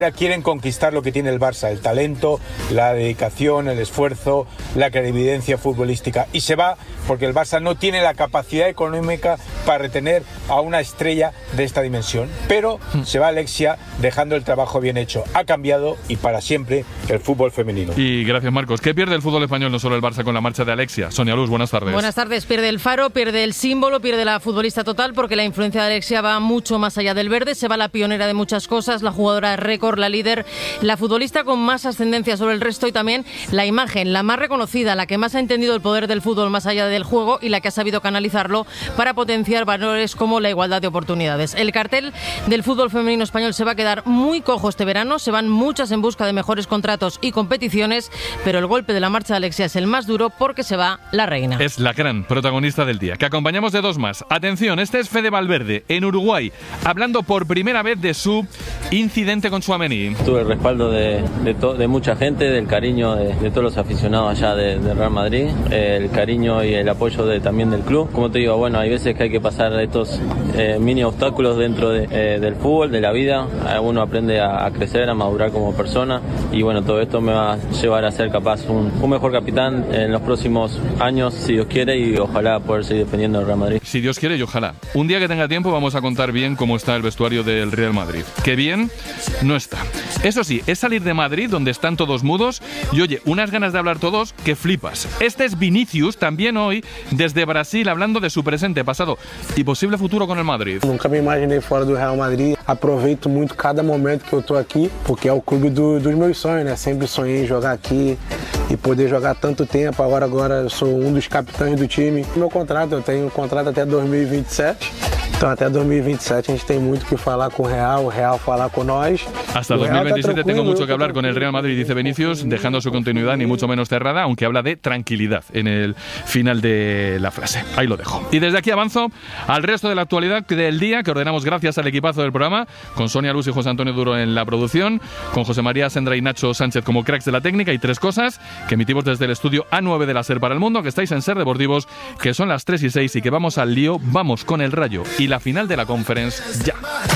Quieren conquistar lo que tiene el Barça, el talento, la dedicación, el esfuerzo, la clarividencia futbolística. Y se va porque el Barça no tiene la capacidad económica para retener a una estrella de esta dimensión. Pero se va Alexia dejando el trabajo bien hecho. Ha cambiado y para siempre el fútbol femenino. Y gracias, Marcos. ¿Qué pierde el fútbol español, no solo el Barça, con la marcha de Alexia? Sonia Luz, buenas tardes. Buenas tardes. Pierde el faro, pierde el símbolo, pierde la futbolista total, porque la influencia de Alexia va mucho más allá del verde. Se va la pionera de muchas cosas, la jugadora récord, la líder, la futbolista con más ascendencia sobre el resto y también la imagen, la más reconocida, la que más ha entendido el poder del fútbol más allá del juego y la que ha sabido canalizarlo para potenciar valores como la igualdad de oportunidades. El cartel del fútbol femenino español se va a quedar muy cojo este verano, se van muchas en busca de mejores contratos y competiciones, pero el golpe de la marcha de Alexia es el más duro porque se va la reina. Es la gran protagonista del día, que acompañamos de dos más. Atención, este es Fede Valverde, en Uruguay, hablando por primera vez de su incidente con Tchouaméni. Tuve el respaldo de mucha gente, del cariño de todos los aficionados allá de Real Madrid, el cariño y el apoyo también del club. Como te digo, bueno, hay veces que hay que pasar estos mini obstáculos dentro del fútbol, de la vida. Uno aprende a crecer, a madurar como persona y bueno, todo esto me va a llevar a ser capaz un mejor capitán en los próximos años, si Dios quiere, y ojalá poder seguir defendiendo el Real Madrid. Si Dios quiere y ojalá. Un día que tenga tiempo vamos a contar bien cómo está el vestuario del Real Madrid. Que bien no está. Eso sí, es salir de Madrid, donde están todos mudos, y oye, unas ganas de hablar todos que flipas. Este es Vinícius, también hoy, desde Brasil, hablando de su presente, pasado y posible futuro con el Madrid. Nunca me imaginé fora do Real Madrid. Aproveito muito cada momento que eu tô aqui, porque é o clube dos meus sonhos, né? Sempre sonhei em jogar aqui e poder jogar tanto tempo. Agora eu sou dos capitães do time. Meu contrato, eu tenho um contrato até 2027. Então, até 2027 a gente tem muito que falar com o Real falar con nós. Hasta 2027 tengo mucho que hablar con el Real Madrid, dice Vinícius, dejando su continuidad ni mucho menos cerrada, aunque habla de tranquilidad en el final de la frase. Ahí lo dejo. Y desde aquí avanzo al resto de la actualidad del día, que ordenamos gracias al equipazo del programa, con Sonia Luz y José Antonio Duro en la producción, con José María Sendra y Nacho Sánchez como cracks de la técnica, y tres cosas que emitimos desde el estudio A9 de la SER para el mundo, que estáis en SER Deportivos, que son las 3:06 y que vamos al lío, vamos con el Rayo y la final de la Conference ya.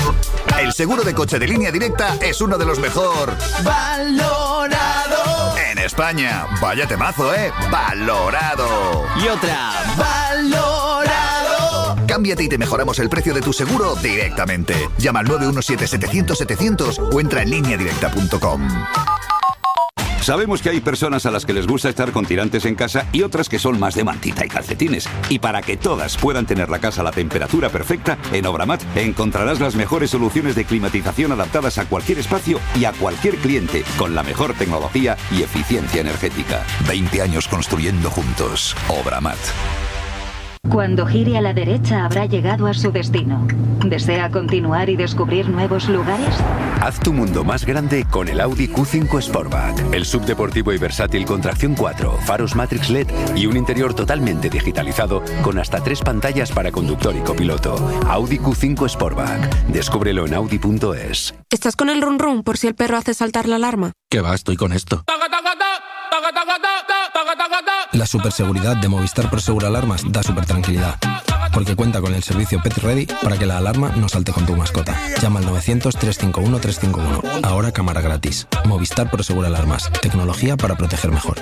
El seguro de coche de Línea Directa es uno de los mejor valorado en España. Vaya temazo, valorado. Y otra, valorado. Cámbiate y te mejoramos el precio de tu seguro directamente. Llama al 917-700-700 o entra en lineadirecta.com. Sabemos que hay personas a las que les gusta estar con tirantes en casa y otras que son más de mantita y calcetines. Y para que todas puedan tener la casa a la temperatura perfecta, en Obramat encontrarás las mejores soluciones de climatización adaptadas a cualquier espacio y a cualquier cliente, con la mejor tecnología y eficiencia energética. 20 años construyendo juntos. Obramat. Cuando gire a la derecha habrá llegado a su destino. ¿Desea continuar y descubrir nuevos lugares? Haz tu mundo más grande con el Audi Q5 Sportback. El subdeportivo y versátil con tracción 4, faros Matrix LED y un interior totalmente digitalizado con hasta 3 pantallas para conductor y copiloto. Audi Q5 Sportback. Descúbrelo en Audi.es. ¿Estás con el run run por si el perro hace saltar la alarma? ¿Qué va? Estoy con esto. La superseguridad de Movistar Prosegur Alarmas da súper tranquilidad, porque cuenta con el servicio Pet Ready para que la alarma no salte con tu mascota. Llama al 900-351-351. Ahora cámara gratis. Movistar Prosegur Alarmas. Tecnología para proteger mejor.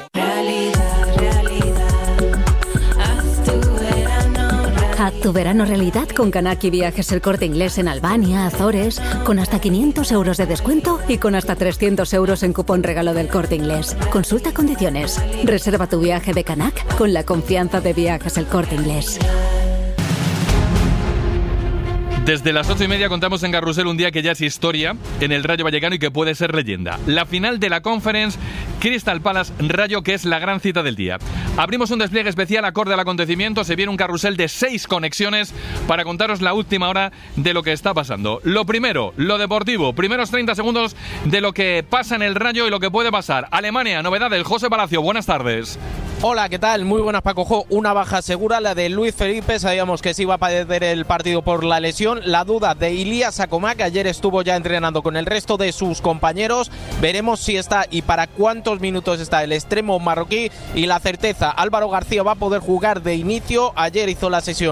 Haz tu verano realidad con Canaki Viajes El Corte Inglés en Albania, Azores, con hasta 500 euros de descuento y con hasta 300 euros en cupón regalo del Corte Inglés. Consulta condiciones. Reserva tu viaje de Canac con la confianza de Viajes El Corte Inglés. Desde las 8:30 contamos en Carrusel un día que ya es historia en el Rayo Vallecano y que puede ser leyenda. La final de la Conference, Crystal Palace Rayo, que es la gran cita del día. Abrimos un despliegue especial acorde al acontecimiento. Se viene un carrusel de 6 conexiones para contaros la última hora de lo que está pasando. Lo primero, lo deportivo. Primeros 30 segundos de lo que pasa en el Rayo y lo que puede pasar. Alemania, novedad del José Palacio. Buenas tardes. Hola, ¿qué tal? Muy buenas, Paco Jo. Una baja segura, la de Luis Felipe. Sabíamos que se iba a perder el partido por la lesión. La duda de Ilías Acomá, que ayer estuvo ya entrenando con el resto de sus compañeros. Veremos si está y para cuántos minutos está el extremo marroquí. Y la certeza, Álvaro García va a poder jugar de inicio. Ayer hizo la sesión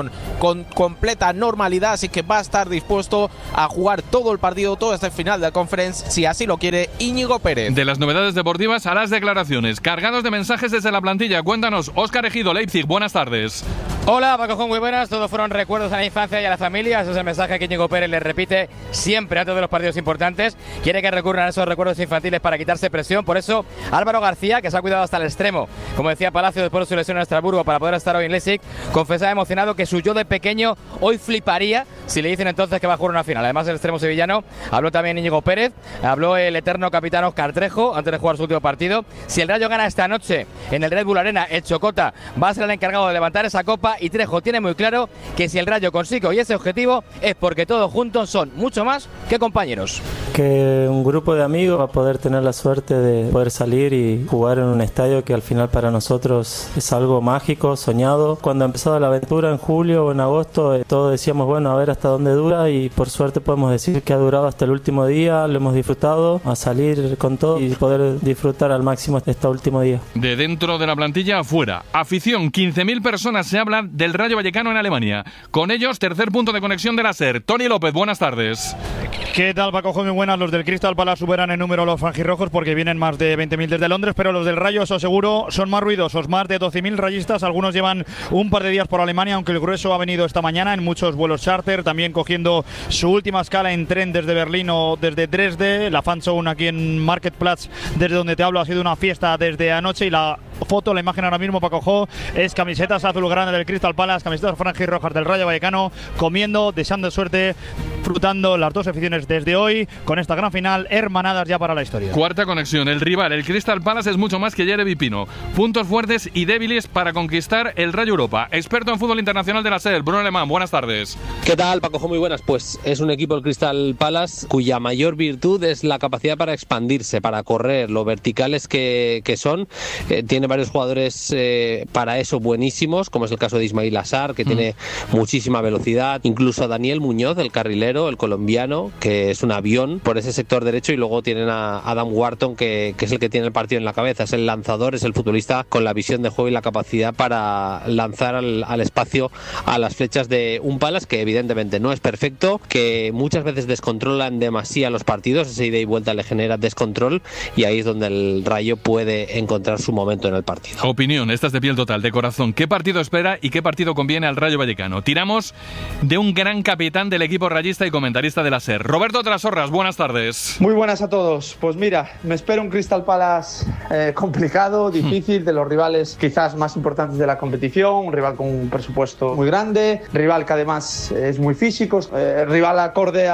con completa normalidad, así que va a estar dispuesto a jugar todo el partido, todo este final de la Conference, si así lo quiere Íñigo Pérez. De las novedades deportivas a las declaraciones, cargados de mensajes desde la plantilla. Cuéntanos, Óscar Ejido, Leipzig, buenas tardes. Hola, Paco, muy buenas. Todos fueron recuerdos a la infancia y a la familia. Ese es el mensaje que Íñigo Pérez le repite siempre antes de los partidos importantes. Quiere que recurran a esos recuerdos infantiles para quitarse presión. Por eso, Álvaro García, que se ha cuidado hasta el extremo, como decía Palacio después de su lesión en Estrasburgo para poder estar hoy en Leipzig, confesaba emocionado que su yo de pequeño hoy fliparía si le dicen entonces que va a jugar una final. Además, el extremo sevillano, habló también Íñigo Pérez, habló el eterno capitán Óscar Trejo antes de jugar su último partido. Si el Rayo gana esta noche en el Red Bull Arena, el Chocota va a ser el encargado de levantar esa copa, y Trejo tiene muy claro que si el Rayo consigue hoy ese objetivo es porque todos juntos son mucho más que compañeros. Que un grupo de amigos va a poder tener la suerte de poder salir y jugar en un estadio que al final para nosotros es algo mágico, soñado. Cuando empezó la aventura en julio o en agosto, todos decíamos, bueno, a ver hasta dónde dura, y por suerte podemos decir que ha durado hasta el último día, lo hemos disfrutado, a salir con todo y poder disfrutar al máximo este último día. De dentro de la plantilla afuera, afición, 15.000 personas se hablan del Rayo Vallecano en Alemania. Con ellos, tercer punto de conexión de la SER. Tony López, buenas tardes. ¿Qué tal, Paco? Muy buenas. Los del Crystal Palace superan en número los franjirrojos porque vienen más de 20.000 desde Londres, pero los del Rayo, eso seguro, son más ruidosos. Más de 12.000 rayistas. Algunos llevan un par de días por Alemania, aunque el grueso ha venido esta mañana en muchos vuelos charter, también cogiendo su última escala en tren desde Berlín o desde Dresde. La Fanzone aquí en Marktplatz, desde donde te hablo, ha sido una fiesta desde anoche, y la foto, la imagen ahora mismo, Paco Jo, es camisetas azulgrana del Crystal Palace, camisetas franjirrojas del Rayo Vallecano, comiendo, deseando suerte, disfrutando las dos aficiones desde hoy con esta gran final, hermanadas ya para la historia. Cuarta conexión, el rival, el Crystal Palace, es mucho más que Jeremy Pino. Puntos fuertes y débiles para conquistar el Rayo Europa. Experto en fútbol internacional de la SER, Bruno Alemán, buenas tardes. ¿Qué tal, Paco Jo? Muy buenas. Pues es un equipo, el Crystal Palace, cuya mayor virtud es la capacidad para expandirse, para correr, lo verticales que son. Tiene varios jugadores para eso buenísimos, como es el caso de Ismail Assar, que tiene muchísima velocidad, incluso a Daniel Muñoz, el carrilero, el colombiano, que es un avión por ese sector derecho, y luego tienen a Adam Wharton, que es el que tiene el partido en la cabeza, es el lanzador, es el futbolista con la visión de juego y la capacidad para lanzar al espacio a las flechas de un Palace que evidentemente no es perfecto, que muchas veces descontrolan demasiado los partidos, esa ida y vuelta le genera descontrol, y ahí es donde el Rayo puede encontrar su momento en el partido. Opinión, esta es de piel total, de corazón. ¿Qué partido espera y qué partido conviene al Rayo Vallecano? Tiramos de un gran capitán del equipo rayista y comentarista de la SER. Roberto Trasorras, buenas tardes. Muy buenas a todos. Pues mira, me espera un Crystal Palace complicado, difícil, de los rivales quizás más importantes de la competición, un rival con un presupuesto muy grande, rival que además es muy físico, rival acorde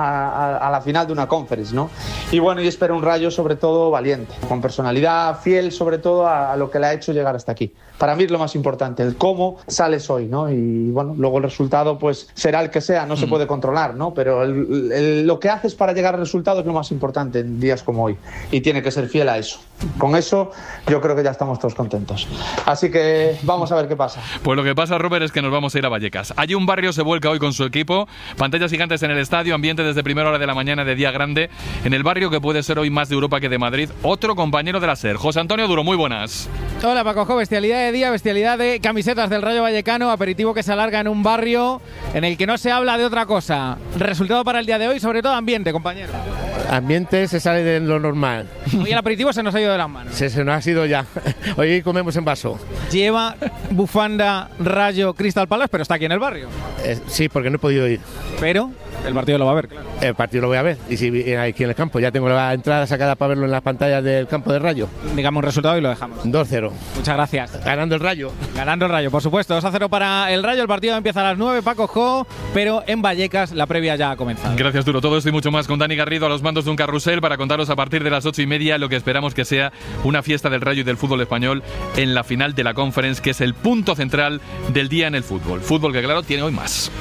a la final de una Conference, ¿no? Y bueno, yo espero un Rayo sobre todo valiente, con personalidad, fiel sobre todo a lo que le ha hecho llegar hasta aquí. Para mí es lo más importante, el cómo sales hoy, ¿no? Y bueno, luego el resultado pues será el que sea, no se puede controlar, ¿no? Pero lo que haces para llegar al resultado es lo más importante en días como hoy, y tiene que ser fiel a eso. Con eso yo creo que ya estamos todos contentos. Así que vamos a ver qué pasa. Pues lo que pasa, Robert, es que nos vamos a ir a Vallecas. Allí un barrio se vuelca hoy con su equipo, pantallas gigantes en el estadio, ambiente desde primera hora de la mañana de día grande, en el barrio que puede ser hoy más de Europa que de Madrid. Otro compañero de la SER, José Antonio Duro, muy buenas. Hola, Paco Jo, bestialidad de día, bestialidad de camisetas del Rayo Vallecano, aperitivo que se alarga en un barrio en el que no se habla de otra cosa. Resultado para el día de hoy, sobre todo ambiente, compañero. Ambiente se sale de lo normal. Hoy el aperitivo se nos ha ido de las manos. Se nos ha ido ya. Hoy comemos en vaso. Lleva bufanda Rayo Crystal Palace, pero está aquí en el barrio. Sí, porque no he podido ir. Pero el partido lo va a ver, claro. El partido lo voy a ver. Y si aquí en el campo, ya tengo la entrada sacada para verlo en las pantallas del campo de Rayo. Digamos un resultado y lo dejamos. 2-0. Muchas gracias. Ganando el Rayo. Ganando el Rayo, por supuesto. 2-0 para el Rayo. El partido empieza a las 9, Paco Jo, pero en Vallecas la previa ya ha comenzado. Gracias, Duro. Todo esto y mucho más con Dani Garrido a los mandos de un carrusel para contaros a partir de las 8:30 lo que esperamos que sea una fiesta del Rayo y del fútbol español en la final de la Conference, que es el punto central del día en el fútbol. Fútbol que, claro, tiene hoy más.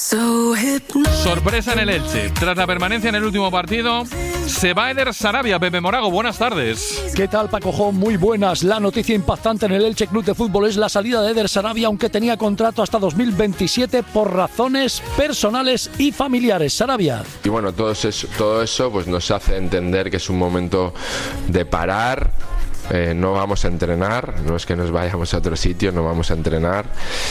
Sorpresa en el Elche. Tras la permanencia en el último partido, se va Eder Sarabia. Pepe Morago, buenas tardes. ¿Qué tal, Paco Jo? Muy buenas. La noticia impactante en el Elche Club de Fútbol es la salida de Eder Sarabia, aunque tenía contrato hasta 2027 por razones personales y familiares. Sarabia. Y bueno, todo eso pues nos hace entender que es un momento de parar, no vamos a entrenar, no es que nos vayamos a otro sitio, no vamos a entrenar,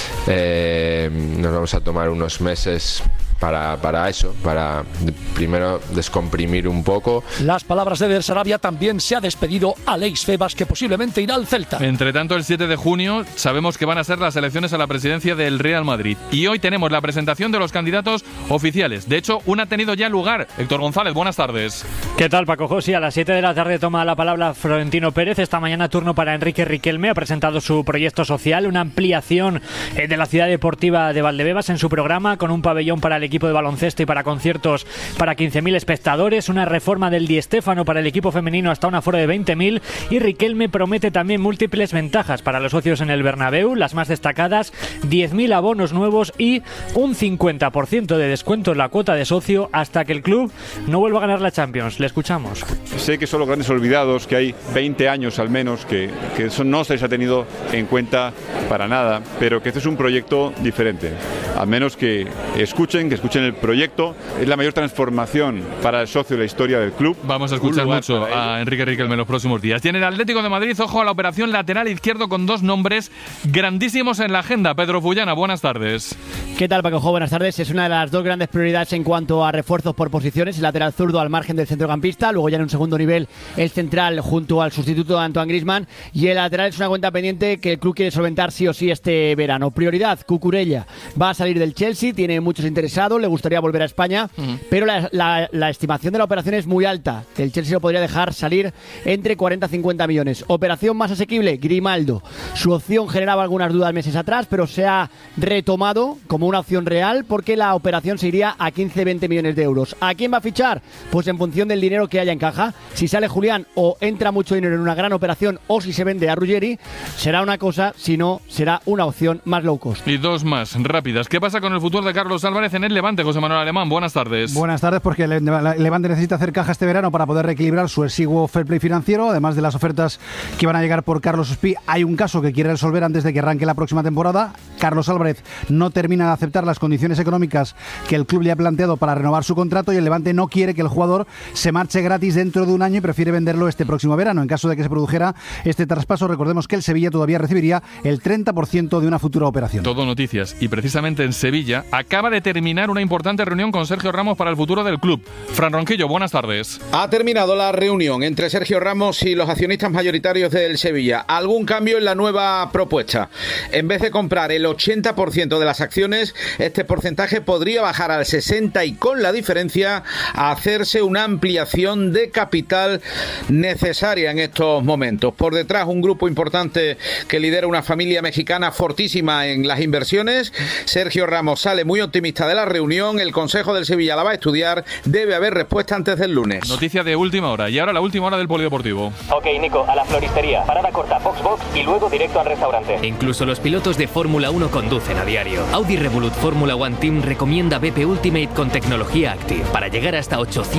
nos vamos a tomar unos meses para eso, para primero descomprimir un poco. Las palabras de Eder Sarabia. También se ha despedido Aleix Febas, que posiblemente irá al Celta. Entre tanto, el 7 de junio sabemos que van a ser las elecciones a la presidencia del Real Madrid. Y hoy tenemos la presentación de los candidatos oficiales. De hecho, una ha tenido ya lugar. Héctor González, buenas tardes. ¿Qué tal, Paco José? A las 7 de la tarde toma la palabra Florentino Pérez. Esta mañana turno para Enrique Riquelme. Ha presentado su proyecto social, una ampliación de la ciudad deportiva de Valdebebas en su programa, con un pabellón para el equipo de baloncesto y para conciertos para 15.000 espectadores, una reforma del Di Stéfano para el equipo femenino hasta un aforo de 20.000, y Riquelme promete también múltiples ventajas para los socios en el Bernabéu, las más destacadas: 10.000 abonos nuevos y un 50% de descuento en la cuota de socio hasta que el club no vuelva a ganar la Champions. Le escuchamos. Sé que son los grandes olvidados, que hay 20 años al menos que eso no se les ha tenido en cuenta para nada, pero que este es un proyecto diferente. Al menos que escuchen el proyecto. Es la mayor transformación para el socio de la historia del club. Vamos a escuchar mucho a Enrique Riquelme en los próximos días. Y en el Atlético de Madrid, ojo a la operación lateral izquierdo con dos nombres grandísimos en la agenda. Pedro Fullana, buenas tardes. ¿Qué tal, Paco? Buenas tardes. Es una de las dos grandes prioridades en cuanto a refuerzos por posiciones. El lateral zurdo al margen del centrocampista, luego ya en un segundo nivel el central junto al sustituto de Antoine Griezmann, y el lateral es una cuenta pendiente que el club quiere solventar sí o sí este verano. Prioridad: Cucurella. Va a salir del Chelsea, tiene muchos interesados, le gustaría volver a España, pero la estimación de la operación es muy alta. El Chelsea lo podría dejar salir entre 40 y 50 millones. Operación más asequible: Grimaldo. Su opción generaba algunas dudas meses atrás, pero se ha retomado como una opción real porque la operación se iría a 15-20 millones de euros. ¿A quién va a fichar? Pues en función del dinero que haya en caja. Si sale Julián o entra mucho dinero en una gran operación, o si se vende a Ruggeri, será una cosa, si no, será una opción más low cost. Y dos más rápidas. ¿Qué pasa con el futuro de Carlos Álvarez en el Levante? José Manuel Alemán, buenas tardes. Buenas tardes, porque el Levante necesita hacer caja este verano para poder reequilibrar su exiguo fair play financiero. Además de las ofertas que van a llegar por Carlos Ospí, hay un caso que quiere resolver antes de que arranque la próxima temporada. Carlos Álvarez no termina de aceptar las condiciones económicas que el club le ha planteado para renovar su contrato, y el Levante no quiere que el jugador se marche gratis dentro de un año y prefiere venderlo este próximo verano. En caso de que se produjera este traspaso, recordemos que el Sevilla todavía recibiría el 30% de una futura operación. Todo noticias. Y precisamente en Sevilla acaba de terminar una importante reunión con Sergio Ramos para el futuro del club. Fran Ronquillo, buenas tardes. Ha terminado la reunión entre Sergio Ramos y los accionistas mayoritarios del Sevilla. ¿Algún cambio en la nueva propuesta? En vez de comprar el 80% de las acciones, este porcentaje podría bajar al 60%, y con la diferencia hacerse una ampliación de capital necesaria en estos momentos. Por detrás, un grupo importante que lidera una familia mexicana fortísima en las inversiones. Sergio Ramos sale muy optimista de la reunión. El Consejo del Sevilla la va a estudiar. Debe haber respuesta antes del lunes. Noticia de última hora. Y ahora la última hora del polideportivo. Ok, Nico, a la floristería. Parada corta, Foxbox y luego directo al restaurante. Incluso los pilotos de Fórmula 1 conducen a diario. Audi Revolut Fórmula One Team recomienda BP Ultimate con tecnología Active para llegar hasta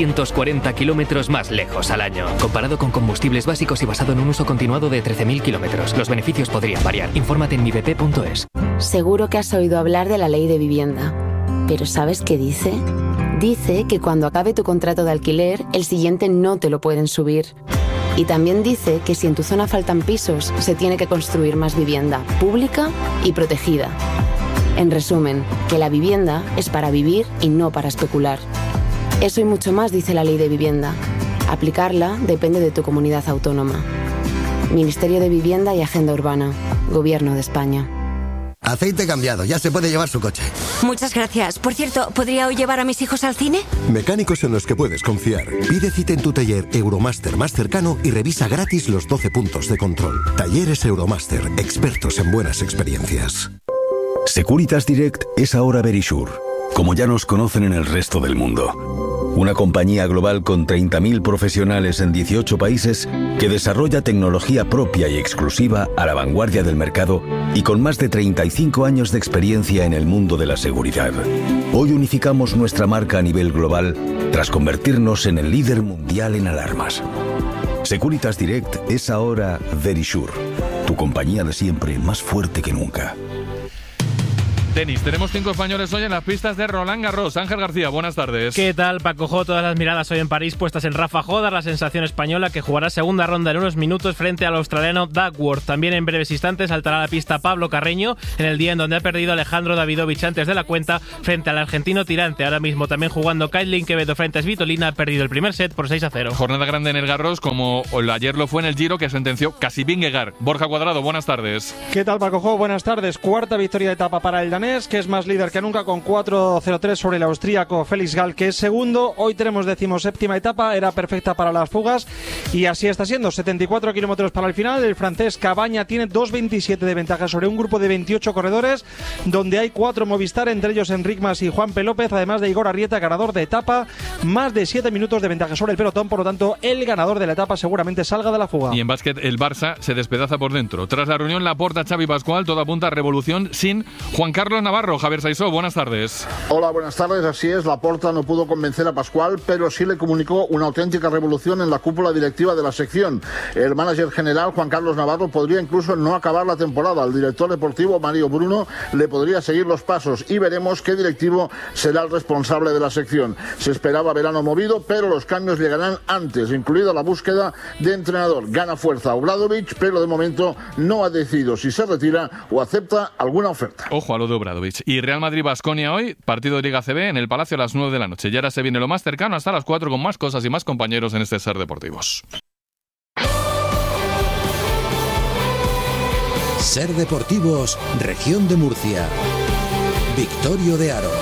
840 kilómetros más lejos al año. Comparado con combustibles básicos y basado en un uso continuado de 13.000 kilómetros, los beneficios podrían variar. Infórmate en mibp.es. Seguro que has oído hablar de la ley de vivienda. ¿Pero sabes qué dice? Dice que cuando acabe tu contrato de alquiler, el siguiente no te lo pueden subir. Y también dice que si en tu zona faltan pisos, se tiene que construir más vivienda pública y protegida. En resumen, que la vivienda es para vivir y no para especular. Eso y mucho más dice la ley de vivienda. Aplicarla depende de tu comunidad autónoma. Ministerio de Vivienda y Agenda Urbana. Gobierno de España. Aceite cambiado, ya se puede llevar su coche. Muchas gracias. Por cierto, ¿podría hoy llevar a mis hijos al cine? Mecánicos en los que puedes confiar. Pide cita en tu taller Euromaster más cercano y revisa gratis los 12 puntos de control. Talleres Euromaster, expertos en buenas experiencias. Securitas Direct es ahora Verisure, como ya nos conocen en el resto del mundo. Una compañía global con 30.000 profesionales en 18 países que desarrolla tecnología propia y exclusiva a la vanguardia del mercado y con más de 35 años de experiencia en el mundo de la seguridad. Hoy unificamos nuestra marca a nivel global tras convertirnos en el líder mundial en alarmas. Securitas Direct es ahora Verisure, tu compañía de siempre más fuerte que nunca. Tenis. Tenemos 5 españoles hoy en las pistas de Roland Garros. Ángel García, buenas tardes. ¿Qué tal, Paco Jo? Todas las miradas hoy en París puestas en Rafa Jodar, la sensación española que jugará segunda ronda en unos minutos frente al australiano Duckworth. También en breves instantes saltará a la pista Pablo Carreño en el día en donde ha perdido Alejandro Davidovich antes de la cuenta frente al argentino tirante. Ahora mismo también jugando Kaitlyn Quevedo frente a Svitolina, ha perdido el primer set por 6-0. Jornada grande en el Garros, como ayer lo fue en el Giro, que sentenció casi Vingegaard. Borja Cuadrado, buenas tardes. ¿Qué tal, Paco Jo? Buenas tardes. Cuarta victoria de etapa para el danés, que es más líder que nunca con 4-0-3 sobre el austríaco Felix Gall, que es segundo. Hoy tenemos 17ª etapa, era perfecta para las fugas y así está siendo. 74 kilómetros para el final. El francés Cabaña tiene 2.27 de ventaja sobre un grupo de 28 corredores, donde hay 4 Movistar, entre ellos Enric Mas y Juan P. López, además de Igor Arrieta, ganador de etapa. Más de 7 minutos de ventaja sobre el pelotón, por lo tanto, el ganador de la etapa seguramente salga de la fuga. Y en básquet, el Barça se despedaza por dentro. Tras la reunión, Laporta, Xavi Pascual, todo apunta a revolución sin Juan Carlos Navarro. Javier Saisó, buenas tardes. Hola, buenas tardes. Así es, Laporta no pudo convencer a Pascual, pero sí le comunicó una auténtica revolución en la cúpula directiva de la sección. El manager general, Juan Carlos Navarro, podría incluso no acabar la temporada. El director deportivo, Mario Bruno, le podría seguir los pasos y veremos qué directivo será el responsable de la sección. Se esperaba verano movido, pero los cambios llegarán antes, incluida la búsqueda de entrenador. Gana fuerza Obradovic, pero de momento no ha decidido si se retira o acepta alguna oferta. Ojo a lo de Obradovic. Y Real Madrid-Baskonia hoy, partido de Liga CB en el Palacio a las 9 de la noche. Y ahora se viene lo más cercano hasta las 4 con más cosas y más compañeros en este Ser Deportivos. Ser Deportivos, Región de Murcia. Victorio de Aro.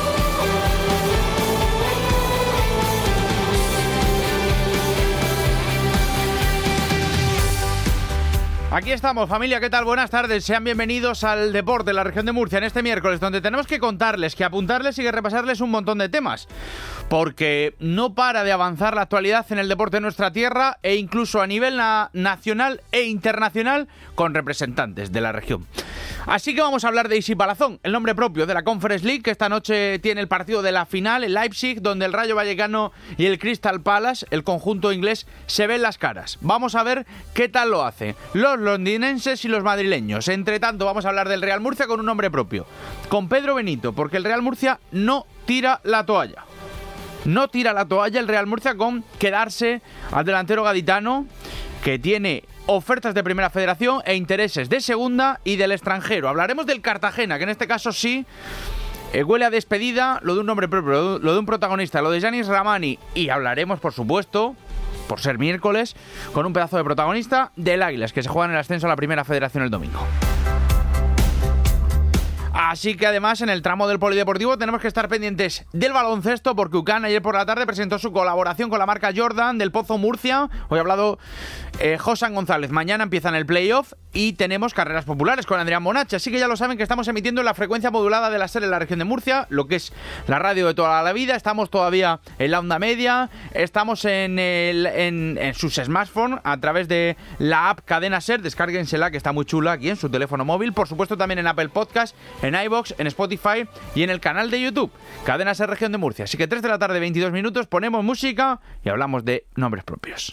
Aquí estamos, familia, ¿qué tal? Buenas tardes, sean bienvenidos al Deporte de la Región de Murcia en este miércoles, donde tenemos que contarles, que apuntarles y que repasarles un montón de temas, porque no para de avanzar la actualidad en el deporte de nuestra tierra e incluso a nivel nacional e internacional con representantes de la región. Así que vamos a hablar de Isi Palazón, el nombre propio de la Conference League, que esta noche tiene el partido de la final en Leipzig, donde el Rayo Vallecano y el Crystal Palace, el conjunto inglés, se ven las caras. Vamos a ver qué tal lo hace los londinenses y los madrileños. Entre tanto, vamos a hablar del Real Murcia con un nombre propio, con Pedro Benito, porque el Real Murcia no tira la toalla. No tira la toalla el Real Murcia con quedarse al delantero gaditano, que tiene ofertas de Primera Federación e intereses de Segunda y del extranjero. Hablaremos del Cartagena, que en este caso sí huele a despedida, lo de un nombre propio, lo de un protagonista, lo de Yanis Ramani. Y hablaremos, por supuesto, por ser miércoles, con un pedazo de protagonista del Águilas, que se juega en el ascenso a la Primera Federación el domingo. Así que además en el tramo del polideportivo tenemos que estar pendientes del baloncesto, porque UCAN ayer por la tarde presentó su colaboración con la marca Jordan del Pozo Murcia. Hoy ha hablado Josan González. Mañana empiezan el playoff y tenemos carreras populares con Adrián Monache. Así que ya lo saben que estamos emitiendo en la frecuencia modulada de la SER en la región de Murcia, lo que es la radio de toda la vida. Estamos todavía en la onda media, estamos en sus smartphones a través de la app Cadena SER. Descárguensela, que está muy chula, aquí en su teléfono móvil. Por supuesto también en Apple Podcast, en iVoox, en Spotify y en el canal de YouTube Cadena SER Región de Murcia. Así que 3 de la tarde, 22 minutos, ponemos música y hablamos de nombres propios.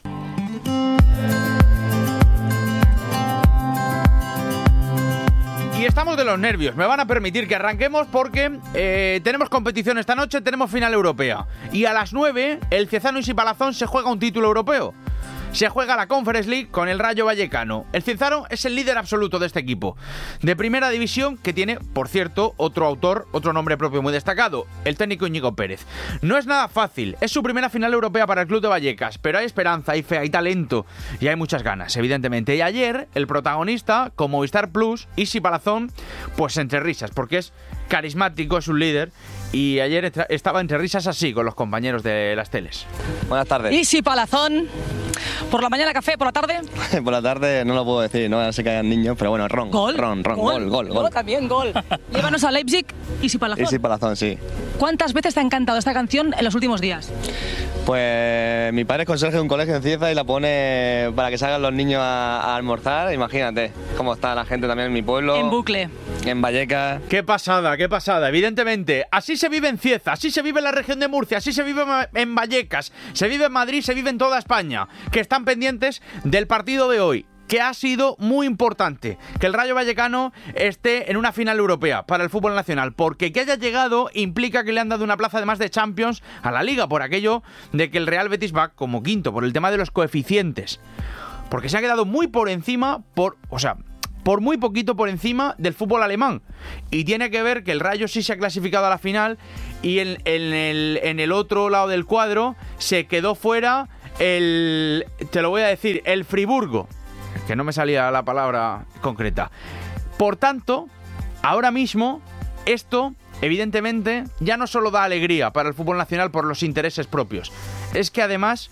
Y estamos de los nervios, me van a permitir que arranquemos porque tenemos competición esta noche, tenemos final europea. Y a las 9 el Ciezano Isi Palazón se juega un título europeo. Se juega la Conference League con el Rayo Vallecano. El Ciezano es el líder absoluto de este equipo de primera división, que tiene, por cierto, otro autor, otro nombre propio muy destacado, el técnico Íñigo Pérez. No es nada fácil, es su primera final europea para el club de Vallecas, pero hay esperanza, hay fe, hay talento y hay muchas ganas, evidentemente. Y ayer el protagonista, con Movistar Plus, Isi Palazón, pues entre risas, porque es carismático, es un líder. Y ayer estaba entre risas así con los compañeros de las teles. Buenas tardes. Isi Palazón, por la mañana café, por la tarde. Por la tarde no lo puedo decir, no sé que hayan niños, pero bueno, ron. ¿Gol? Gol. Yo también, gol. Llévanos a Leipzig, Isi Palazón. Isi Palazón, sí. ¿Cuántas veces te ha encantado esta canción en los últimos días? Pues mi padre es conserje de un colegio en Cieza y la pone para que salgan los niños a almorzar. Imagínate cómo está la gente también en mi pueblo. En bucle. En Vallecas. Qué pasada, evidentemente. Así se vive en Cieza, así se vive en la región de Murcia, así se vive en Vallecas, se vive en Madrid, se vive en toda España, que están pendientes del partido de hoy. que ha sido muy importante que el Rayo Vallecano esté en una final europea para el fútbol nacional, porque que haya llegado implica que le han dado una plaza además de Champions a la Liga, por aquello de que el Real Betis va como quinto, por el tema de los coeficientes, porque se ha quedado muy por encima, por muy poquito por encima del fútbol alemán, y tiene que ver que el Rayo sí se ha clasificado a la final y en el otro lado del cuadro se quedó fuera el Friburgo, que no me salía la palabra concreta. Por tanto, ahora mismo esto evidentemente ya no solo da alegría para el fútbol nacional por los intereses propios, es que además,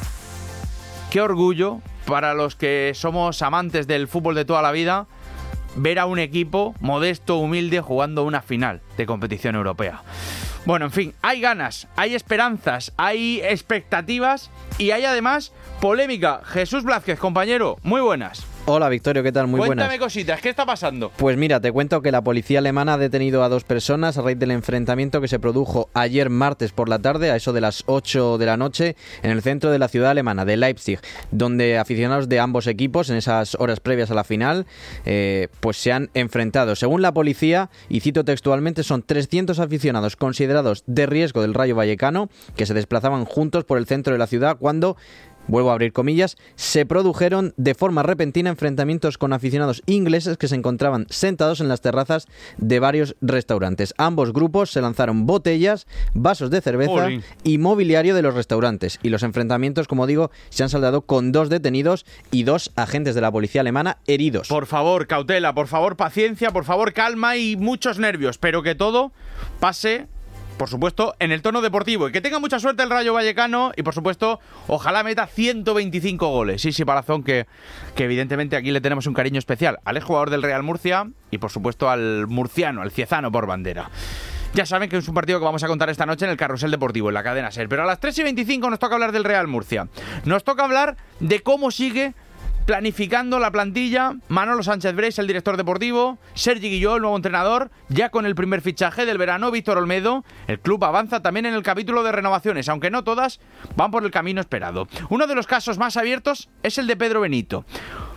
qué orgullo para los que somos amantes del fútbol de toda la vida ver a un equipo modesto, humilde, jugando una final de competición europea. Bueno, en fin, hay ganas, hay esperanzas, hay expectativas y hay además polémica. Jesús Blázquez, compañero, muy buenas. Hola Victorio, ¿qué tal? Muy buenas. Cuéntame cositas, ¿qué está pasando? Pues mira, te cuento que la policía alemana ha detenido a 2 personas a raíz del enfrentamiento que se produjo ayer martes por la tarde, a eso de las 8 de la noche, en el centro de la ciudad alemana, de Leipzig, donde aficionados de ambos equipos, en esas horas previas a la final, pues se han enfrentado. Según la policía, y cito textualmente, son 300 aficionados considerados de riesgo del Rayo Vallecano, que se desplazaban juntos por el centro de la ciudad cuando, vuelvo a abrir comillas, se produjeron de forma repentina enfrentamientos con aficionados ingleses que se encontraban sentados en las terrazas de varios restaurantes. Ambos grupos se lanzaron botellas, vasos de cerveza y mobiliario de los restaurantes. Y los enfrentamientos, como digo, se han saldado con 2 detenidos y 2 agentes de la policía alemana heridos. Por favor, cautela, por favor, paciencia, por favor, calma y muchos nervios, pero que todo pase, por supuesto, en el tono deportivo. Y que tenga mucha suerte el Rayo Vallecano y, por supuesto, ojalá meta 125 goles. Sí, Palazón, que evidentemente aquí le tenemos un cariño especial al exjugador del Real Murcia y, por supuesto, al murciano, al ciezano por bandera. Ya saben que es un partido que vamos a contar esta noche en el Carrusel Deportivo, en la cadena SER. Pero a las 3:25 nos toca hablar del Real Murcia. Nos toca hablar de cómo sigue planificando la plantilla Manolo Sánchez Breis, el director deportivo, Sergi Guilló, el nuevo entrenador, ya con el primer fichaje del verano, Víctor Olmedo. El club avanza también en el capítulo de renovaciones, aunque no todas van por el camino esperado. Uno de los casos más abiertos es el de Pedro Benito.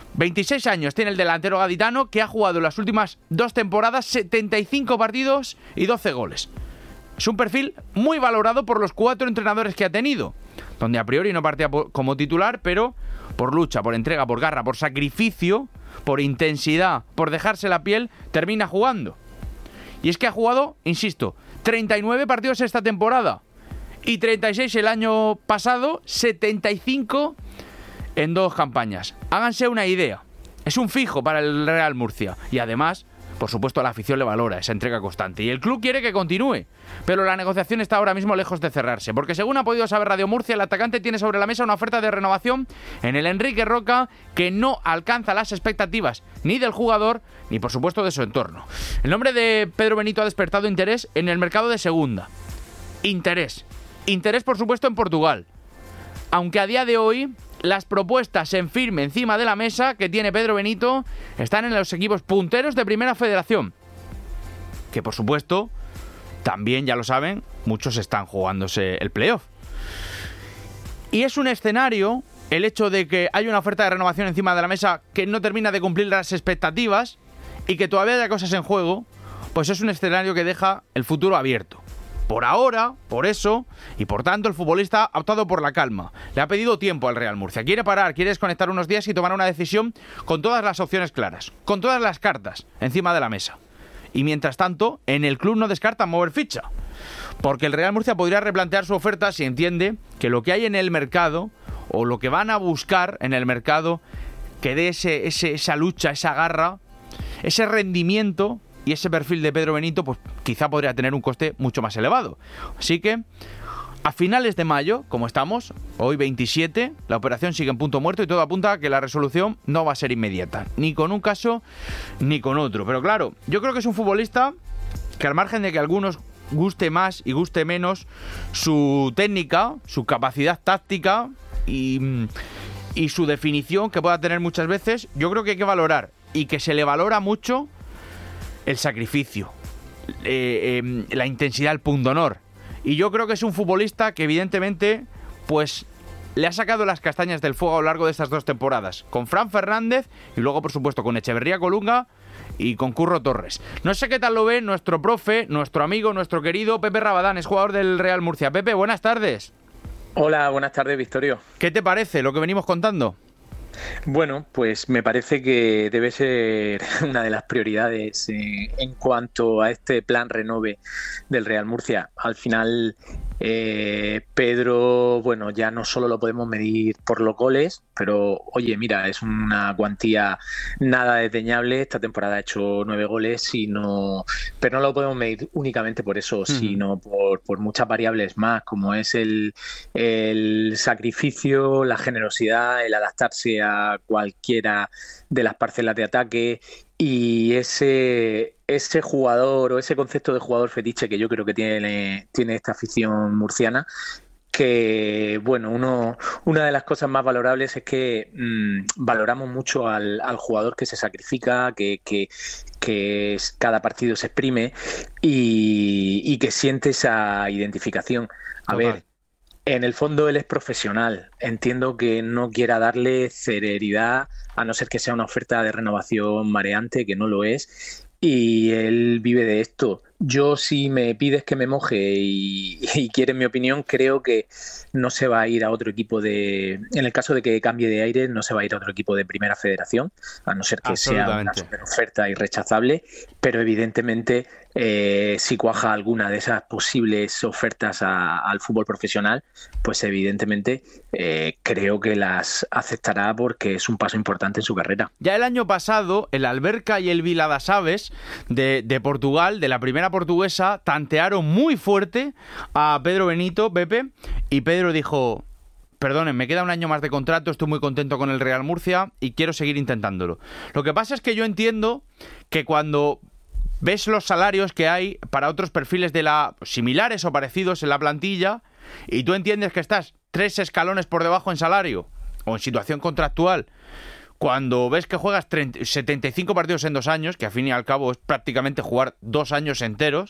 26 años tiene el delantero gaditano, que ha jugado en las últimas 2 temporadas 75 partidos y 12 goles. Es un perfil muy valorado por los 4 entrenadores que ha tenido, donde a priori no partía como titular, pero por lucha, por entrega, por garra, por sacrificio, por intensidad, por dejarse la piel, termina jugando. Y es que ha jugado, insisto, 39 partidos esta temporada y 36 el año pasado, 75 en 2 campañas. Háganse una idea. Es un fijo para el Real Murcia y además, por supuesto, la afición le valora esa entrega constante y el club quiere que continúe, pero la negociación está ahora mismo lejos de cerrarse, porque según ha podido saber Radio Murcia, el atacante tiene sobre la mesa una oferta de renovación en el Enrique Roca que no alcanza las expectativas ni del jugador ni, por supuesto, de su entorno. El nombre de Pedro Benito ha despertado interés en el mercado de segunda. Interés, por supuesto, en Portugal, aunque a día de hoy las propuestas en firme encima de la mesa que tiene Pedro Benito están en los equipos punteros de Primera Federación, que por supuesto también, ya lo saben, muchos están jugándose el playoff. Y es un escenario, el hecho de que hay una oferta de renovación encima de la mesa que no termina de cumplir las expectativas y que todavía haya cosas en juego, pues es un escenario que deja el futuro abierto. Por ahora, por eso, y por tanto el futbolista ha optado por la calma. Le ha pedido tiempo al Real Murcia. Quiere parar, quiere desconectar unos días y tomar una decisión con todas las opciones claras, con todas las cartas encima de la mesa. Y mientras tanto, en el club no descartan mover ficha, porque el Real Murcia podría replantear su oferta si entiende que lo que hay en el mercado, o lo que van a buscar en el mercado, que dé esa lucha, esa garra, ese rendimiento y ese perfil de Pedro Benito, pues quizá podría tener un coste mucho más elevado. Así que a finales de mayo, como estamos, hoy 27, la operación sigue en punto muerto y todo apunta a que la resolución no va a ser inmediata, ni con un caso ni con otro. Pero claro, yo creo que es un futbolista que, al margen de que a algunos guste más y guste menos su técnica, su capacidad táctica y su definición que pueda tener muchas veces, yo creo que hay que valorar, y que se le valora mucho, el sacrificio, la intensidad, el pundonor. Y yo creo que es un futbolista que evidentemente pues le ha sacado las castañas del fuego a lo largo de estas 2 temporadas, con Fran Fernández y luego, por supuesto, con Echeverría Colunga y con Curro Torres. No sé qué tal lo ve nuestro profe, nuestro amigo, nuestro querido Pepe Rabadán, es jugador del Real Murcia. Pepe, buenas tardes. Hola, buenas tardes, Victorio. ¿Qué te parece lo que venimos contando? Bueno, pues me parece que debe ser una de las prioridades en cuanto a este plan renove del Real Murcia. Al final, Pedro, bueno, ya no solo lo podemos medir por los goles, pero oye, mira, es una cuantía nada desdeñable. Esta temporada ha hecho 9 goles, pero no lo podemos medir únicamente por eso, sino por muchas variables más, como es el sacrificio, la generosidad, el adaptarse a cualquiera de las parcelas de ataque y ese jugador o ese concepto de jugador fetiche que yo creo que tiene esta afición murciana, que bueno, una de las cosas más valorables es que valoramos mucho al jugador que se sacrifica, que cada partido se exprime y que siente esa identificación. A ver, en el fondo él es profesional. Entiendo que no quiera darle celeridad, a no ser que sea una oferta de renovación mareante, que no lo es, y él vive de esto. Yo, si me pides que me moje y quieres mi opinión, creo que no se va a ir a otro equipo en el caso de que cambie de aire, no se va a ir a otro equipo de Primera Federación, a no ser que sea una oferta irrechazable, pero evidentemente si cuaja alguna de esas posibles ofertas al fútbol profesional, pues evidentemente creo que las aceptará porque es un paso importante en su carrera. Ya el año pasado, el Alberca y el Vila das Aves de Portugal, de la primera portuguesa, tantearon muy fuerte a Pedro Benito, Pepe, y Pedro dijo: perdonen, me queda un año más de contrato, estoy muy contento con el Real Murcia y quiero seguir intentándolo. Lo que pasa es que yo entiendo que cuando ves los salarios que hay para otros perfiles similares o parecidos en la plantilla, y tú entiendes que estás 3 escalones por debajo en salario o en situación contractual, cuando ves que juegas 75 partidos en 2 años, que al fin y al cabo es prácticamente jugar 2 años enteros,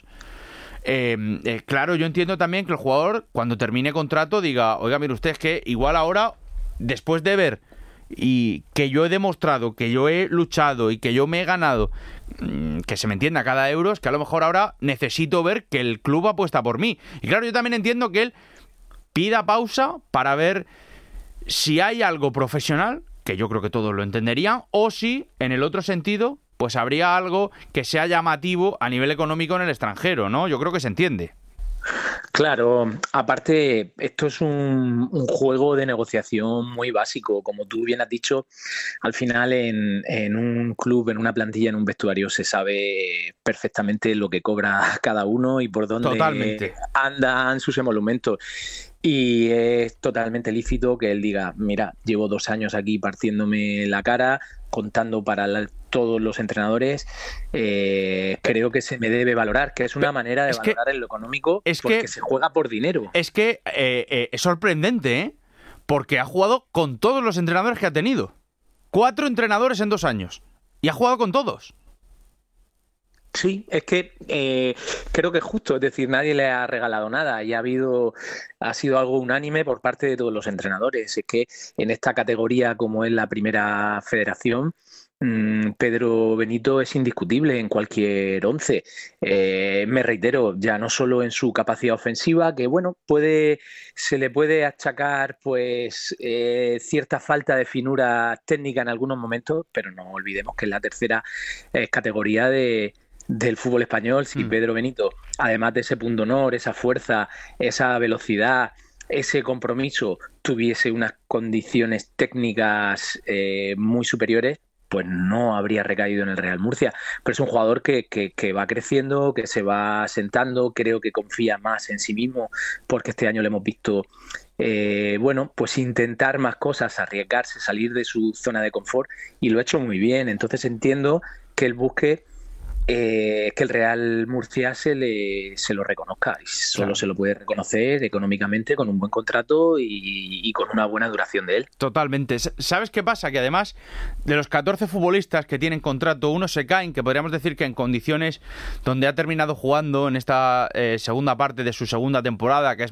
claro, yo entiendo también que el jugador, cuando termine contrato, diga: oiga, mire usted, es que igual ahora, después de ver y que yo he demostrado, que yo he luchado y que yo me he ganado, que se me entienda, cada euro, es que a lo mejor ahora necesito ver que el club apuesta por mí. Y claro, yo también entiendo que él pida pausa para ver si hay algo profesional, que yo creo que todos lo entenderían, o si, en el otro sentido, pues habría algo que sea llamativo a nivel económico en el extranjero, ¿no? Yo creo que se entiende. Claro, aparte, esto es un juego de negociación muy básico. Como tú bien has dicho, al final en un club, en una plantilla, en un vestuario, se sabe perfectamente lo que cobra cada uno y por dónde andan sus emolumentos. Y es totalmente lícito que él diga: mira, llevo 2 años aquí partiéndome la cara, contando para todos los entrenadores, creo que se me debe valorar, que es una manera de valorar en lo económico, porque se juega por dinero. Es que es sorprendente, ¿eh? Porque ha jugado con todos los entrenadores que ha tenido. 4 entrenadores en 2 años. Y ha jugado con todos. Sí, es que creo que es justo, es decir, nadie le ha regalado nada y ha sido algo unánime por parte de todos los entrenadores. Es que en esta categoría, como es la Primera Federación, Pedro Benito es indiscutible en cualquier 11. Me reitero, ya no solo en su capacidad ofensiva, que bueno, se le puede achacar pues cierta falta de finura técnica en algunos momentos, pero no olvidemos que es la tercera categoría del fútbol español. Si Pedro Benito, además de ese punto honor, esa fuerza, esa velocidad, ese compromiso, tuviese unas condiciones técnicas muy superiores, pues no habría recaído en el Real Murcia. Pero es un jugador que va creciendo, que se va asentando, creo que confía más en sí mismo, porque este año le hemos visto bueno, pues intentar más cosas, arriesgarse, salir de su zona de confort, y lo ha hecho muy bien. Entonces entiendo que él busque que el Real Murcia se lo reconozca, y solo se lo puede reconocer económicamente con un buen contrato y con una buena duración de él. Totalmente. ¿Sabes qué pasa? Que además de los 14 futbolistas que tienen contrato, unos se caen, que podríamos decir que en condiciones donde ha terminado jugando en esta segunda parte de su segunda temporada, que es más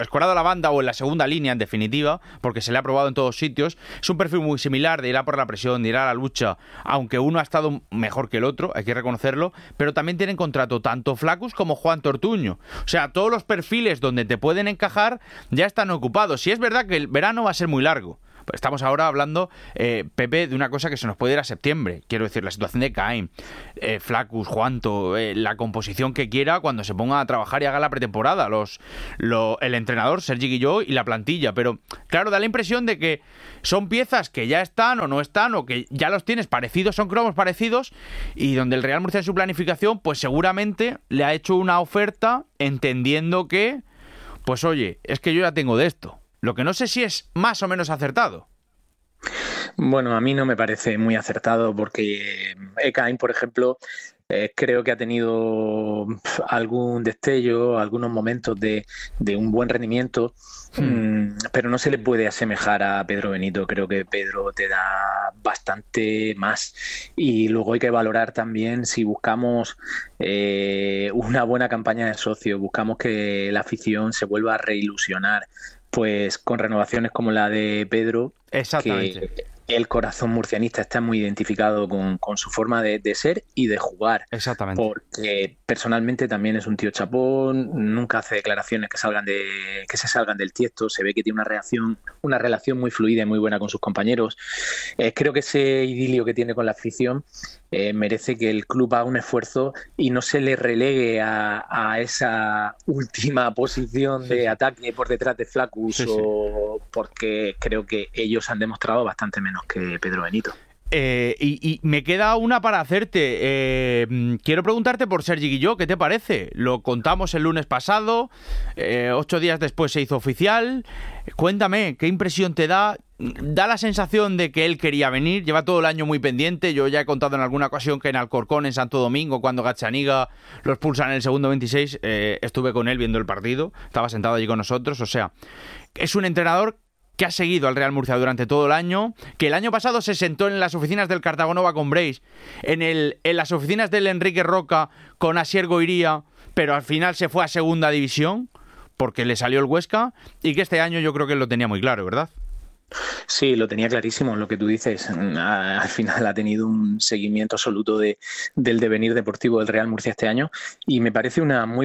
escorado a la banda o en la segunda línea, en definitiva, porque se le ha probado en todos sitios. Es un perfil muy similar, de ir a por la presión, de ir a la lucha, aunque uno ha estado mejor que el otro, hay que reconocerlo, pero también tienen contrato tanto Flaccus como Juan Tortuño. O sea, todos los perfiles donde te pueden encajar ya están ocupados. Y es verdad que el verano va a ser muy largo. Estamos ahora hablando, Pepe, de una cosa que se nos puede ir a septiembre. Quiero decir, la situación de Caín, Flaccus, Juanto, la composición que quiera cuando se ponga a trabajar y haga la pretemporada, el entrenador, Sergi Guilló, y la plantilla. Pero, claro, da la impresión de que son piezas que ya están o no están, o que ya los tienes parecidos, son cromos parecidos, y donde el Real Murcia en su planificación, pues seguramente le ha hecho una oferta entendiendo que, pues oye, es que yo ya tengo de esto. Lo que no sé si es más o menos acertado. Bueno, a mí no me parece muy acertado porque Ekain, por ejemplo, creo que ha tenido algún destello, algunos momentos de un buen rendimiento, pero no se le puede asemejar a Pedro Benito. Creo que Pedro te da bastante más. Y luego hay que valorar también si buscamos una buena campaña de socios, buscamos que la afición se vuelva a reilusionar. Pues con renovaciones como la de Pedro, exactamente, que el corazón murcianista está muy identificado con su forma de ser y de jugar. Exactamente. Porque personalmente también es un tío chapón, nunca hace declaraciones que se salgan del tiesto, se ve que tiene una relación muy fluida y muy buena con sus compañeros. Creo que ese idilio que tiene con la afición merece que el club haga un esfuerzo y no se le relegue a esa última posición de ataque por detrás de Flaccus, porque creo que ellos han demostrado bastante menos que Pedro Benito. Y me queda una para hacerte. Quiero preguntarte por Sergi Guilló, ¿qué te parece? Lo contamos el lunes pasado, 8 días después se hizo oficial. Cuéntame, ¿qué impresión te da? Da la sensación de que él quería venir, lleva todo el año muy pendiente. Yo ya he contado en alguna ocasión que en Alcorcón, en Santo Domingo, cuando Gazzaniga los pulsan en el segundo 26, estuve con él viendo el partido, estaba sentado allí con nosotros. O sea, es un entrenador que ha seguido al Real Murcia durante todo el año, que el año pasado se sentó en las oficinas del Cartagonova con Breis, en las oficinas del Enrique Roca con Asier Goiría, pero al final se fue a segunda división porque le salió el Huesca, y que este año yo creo que él lo tenía muy claro, ¿verdad? Sí, lo tenía clarísimo, lo que tú dices. Al final ha tenido un seguimiento absoluto del devenir deportivo del Real Murcia este año, y me parece una muy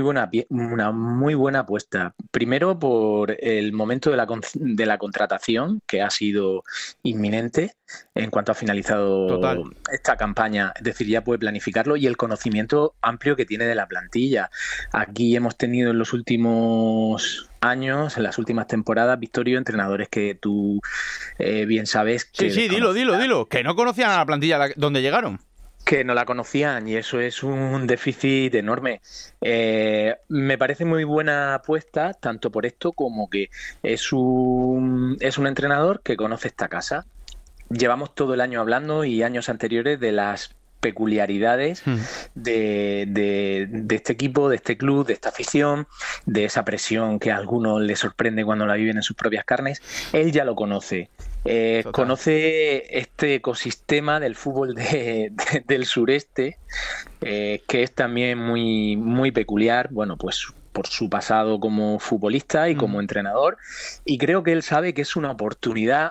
buena apuesta. Primero por el momento de la contratación, que ha sido inminente en cuanto ha finalizado esta campaña, es decir, ya puede planificarlo, y el conocimiento amplio que tiene de la plantilla. Aquí hemos tenido en los últimos años, en las últimas temporadas, Victorio, entrenadores que tú bien sabes que... Sí, dilo, que no conocían a la plantilla donde llegaron. Que no la conocían, y eso es un déficit enorme. Me parece muy buena apuesta, tanto por esto como que es un entrenador que conoce esta casa. Llevamos todo el año hablando, y años anteriores, de las peculiaridades de este equipo, de este club, de esta afición, de esa presión que a algunos les sorprende cuando la viven en sus propias carnes. Él ya lo conoce. Conoce este ecosistema del fútbol del sureste, que es también muy, muy peculiar, bueno, pues por su pasado como futbolista y como entrenador, y creo que él sabe que es una oportunidad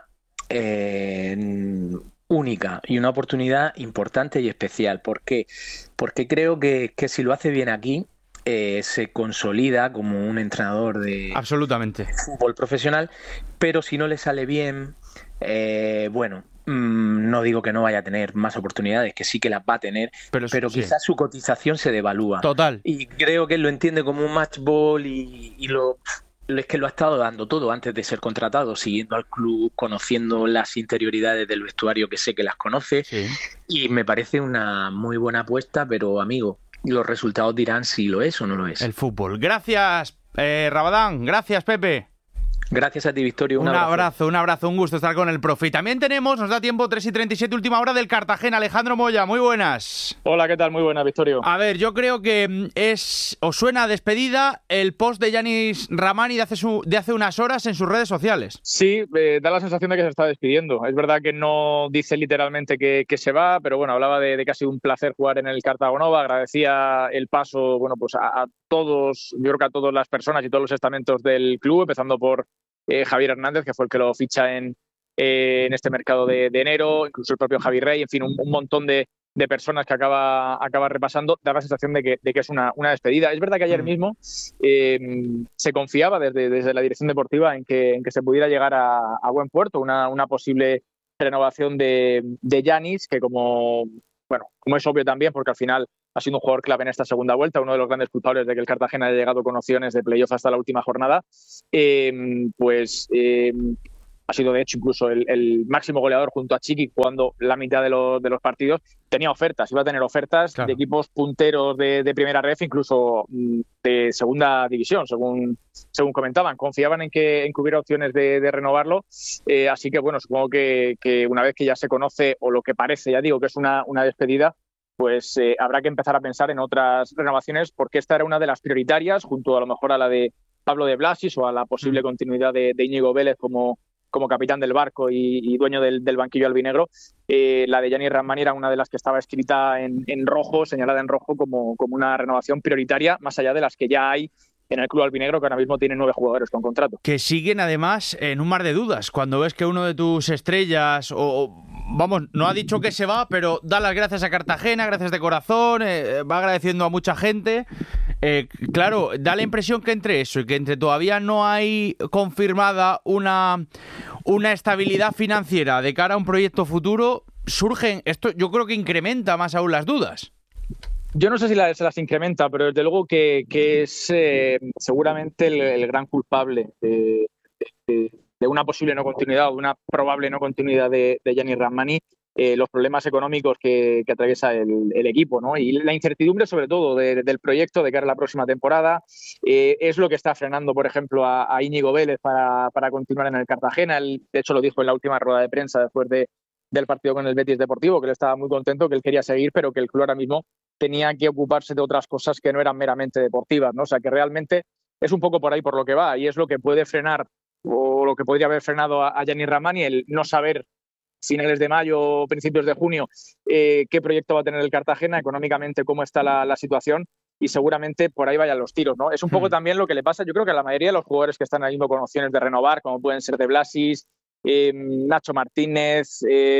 única y una oportunidad importante y especial. ¿Por qué? Porque creo que si lo hace bien aquí, se consolida como un entrenador de fútbol profesional, pero si no le sale bien, no digo que no vaya a tener más oportunidades, que sí que las va a tener, pero quizás su cotización se devalúa. Total. Y creo que él lo entiende como un match ball, y es que lo ha estado dando todo antes de ser contratado, siguiendo al club, conociendo las interioridades del vestuario, que sé que las conoce, y me parece una muy buena apuesta, pero amigo, los resultados dirán si lo es o no lo es. El fútbol. Gracias, Rabadán. Gracias, Pepe. Gracias a ti, Victorio. Un abrazo, un gusto estar con el profe. Y también tenemos, nos da tiempo, 3:37, última hora del Cartagena. Alejandro Moya, muy buenas. Hola, ¿qué tal? Muy buenas, Victorio. A ver, yo creo que os suena a despedida el post de Yanis Ramani de hace unas horas en sus redes sociales. Sí, da la sensación de que se está despidiendo. Es verdad que no dice literalmente que se va, pero bueno, hablaba de casi un placer jugar en el Cartagonova. Agradecía el paso, bueno, pues a todos, yo creo que a todas las personas y todos los estamentos del club, empezando por Javier Hernández, que fue el que lo ficha en este mercado de enero, incluso el propio Javi Rey, en fin, un montón de personas que acaba repasando, da la sensación de que es una despedida. Es verdad que ayer mismo se confiaba desde la dirección deportiva en que se pudiera llegar a buen puerto, una posible renovación de Giannis, que como es obvio también, porque al final ha sido un jugador clave en esta segunda vuelta, uno de los grandes culpables de que el Cartagena haya llegado con opciones de playoff hasta la última jornada, ha sido de hecho incluso el máximo goleador junto a Chiqui jugando la mitad de los partidos. Tenía ofertas, iba a tener ofertas de equipos punteros de primera ref, incluso de segunda división, según comentaban. Confiaban en que hubiera opciones de renovarlo, así que bueno, supongo que una vez que ya se conoce, o lo que parece, ya digo, que es una despedida, pues habrá que empezar a pensar en otras renovaciones, porque esta era una de las prioritarias, junto a lo mejor a la de Pablo de Blasis o a la posible continuidad de Íñigo Vélez como capitán del barco y dueño del banquillo albinegro. La de Giannis Rahmani era una de las que estaba escrita en rojo, señalada en rojo como una renovación prioritaria, más allá de las que ya hay en el club albinegro, que ahora mismo tiene 9 jugadores con contrato. Que siguen además en un mar de dudas. Cuando ves que uno de tus estrellas, no ha dicho que se va, pero da las gracias a Cartagena, gracias de corazón, va agradeciendo a mucha gente. Claro, da la impresión que entre eso y que entre todavía no hay confirmada una estabilidad financiera de cara a un proyecto futuro, surgen, esto yo creo que incrementa más aún las dudas. Yo no sé si se las incrementa, pero desde luego que es seguramente el gran culpable de una posible no continuidad o de una probable no continuidad de Giannis Rahmani, los problemas económicos que atraviesa el equipo, ¿no? Y la incertidumbre sobre todo del proyecto de cara a la próxima temporada es lo que está frenando, por ejemplo, a Íñigo Vélez para continuar en el Cartagena. Él, de hecho, lo dijo en la última rueda de prensa después del partido con el Betis Deportivo, que él estaba muy contento, que él quería seguir, pero que el club ahora mismo tenía que ocuparse de otras cosas que no eran meramente deportivas, ¿no? O sea, que realmente es un poco por ahí por lo que va, y es lo que puede frenar, o lo que podría haber frenado a Giannis Rahmani, el no saber finales de mayo o principios de junio qué proyecto va a tener el Cartagena, económicamente cómo está la situación, y seguramente por ahí vayan los tiros, ¿no? Es un poco también lo que le pasa, yo creo que a la mayoría de los jugadores que están ahí con opciones de renovar, como pueden ser De Blasis, Nacho Martínez,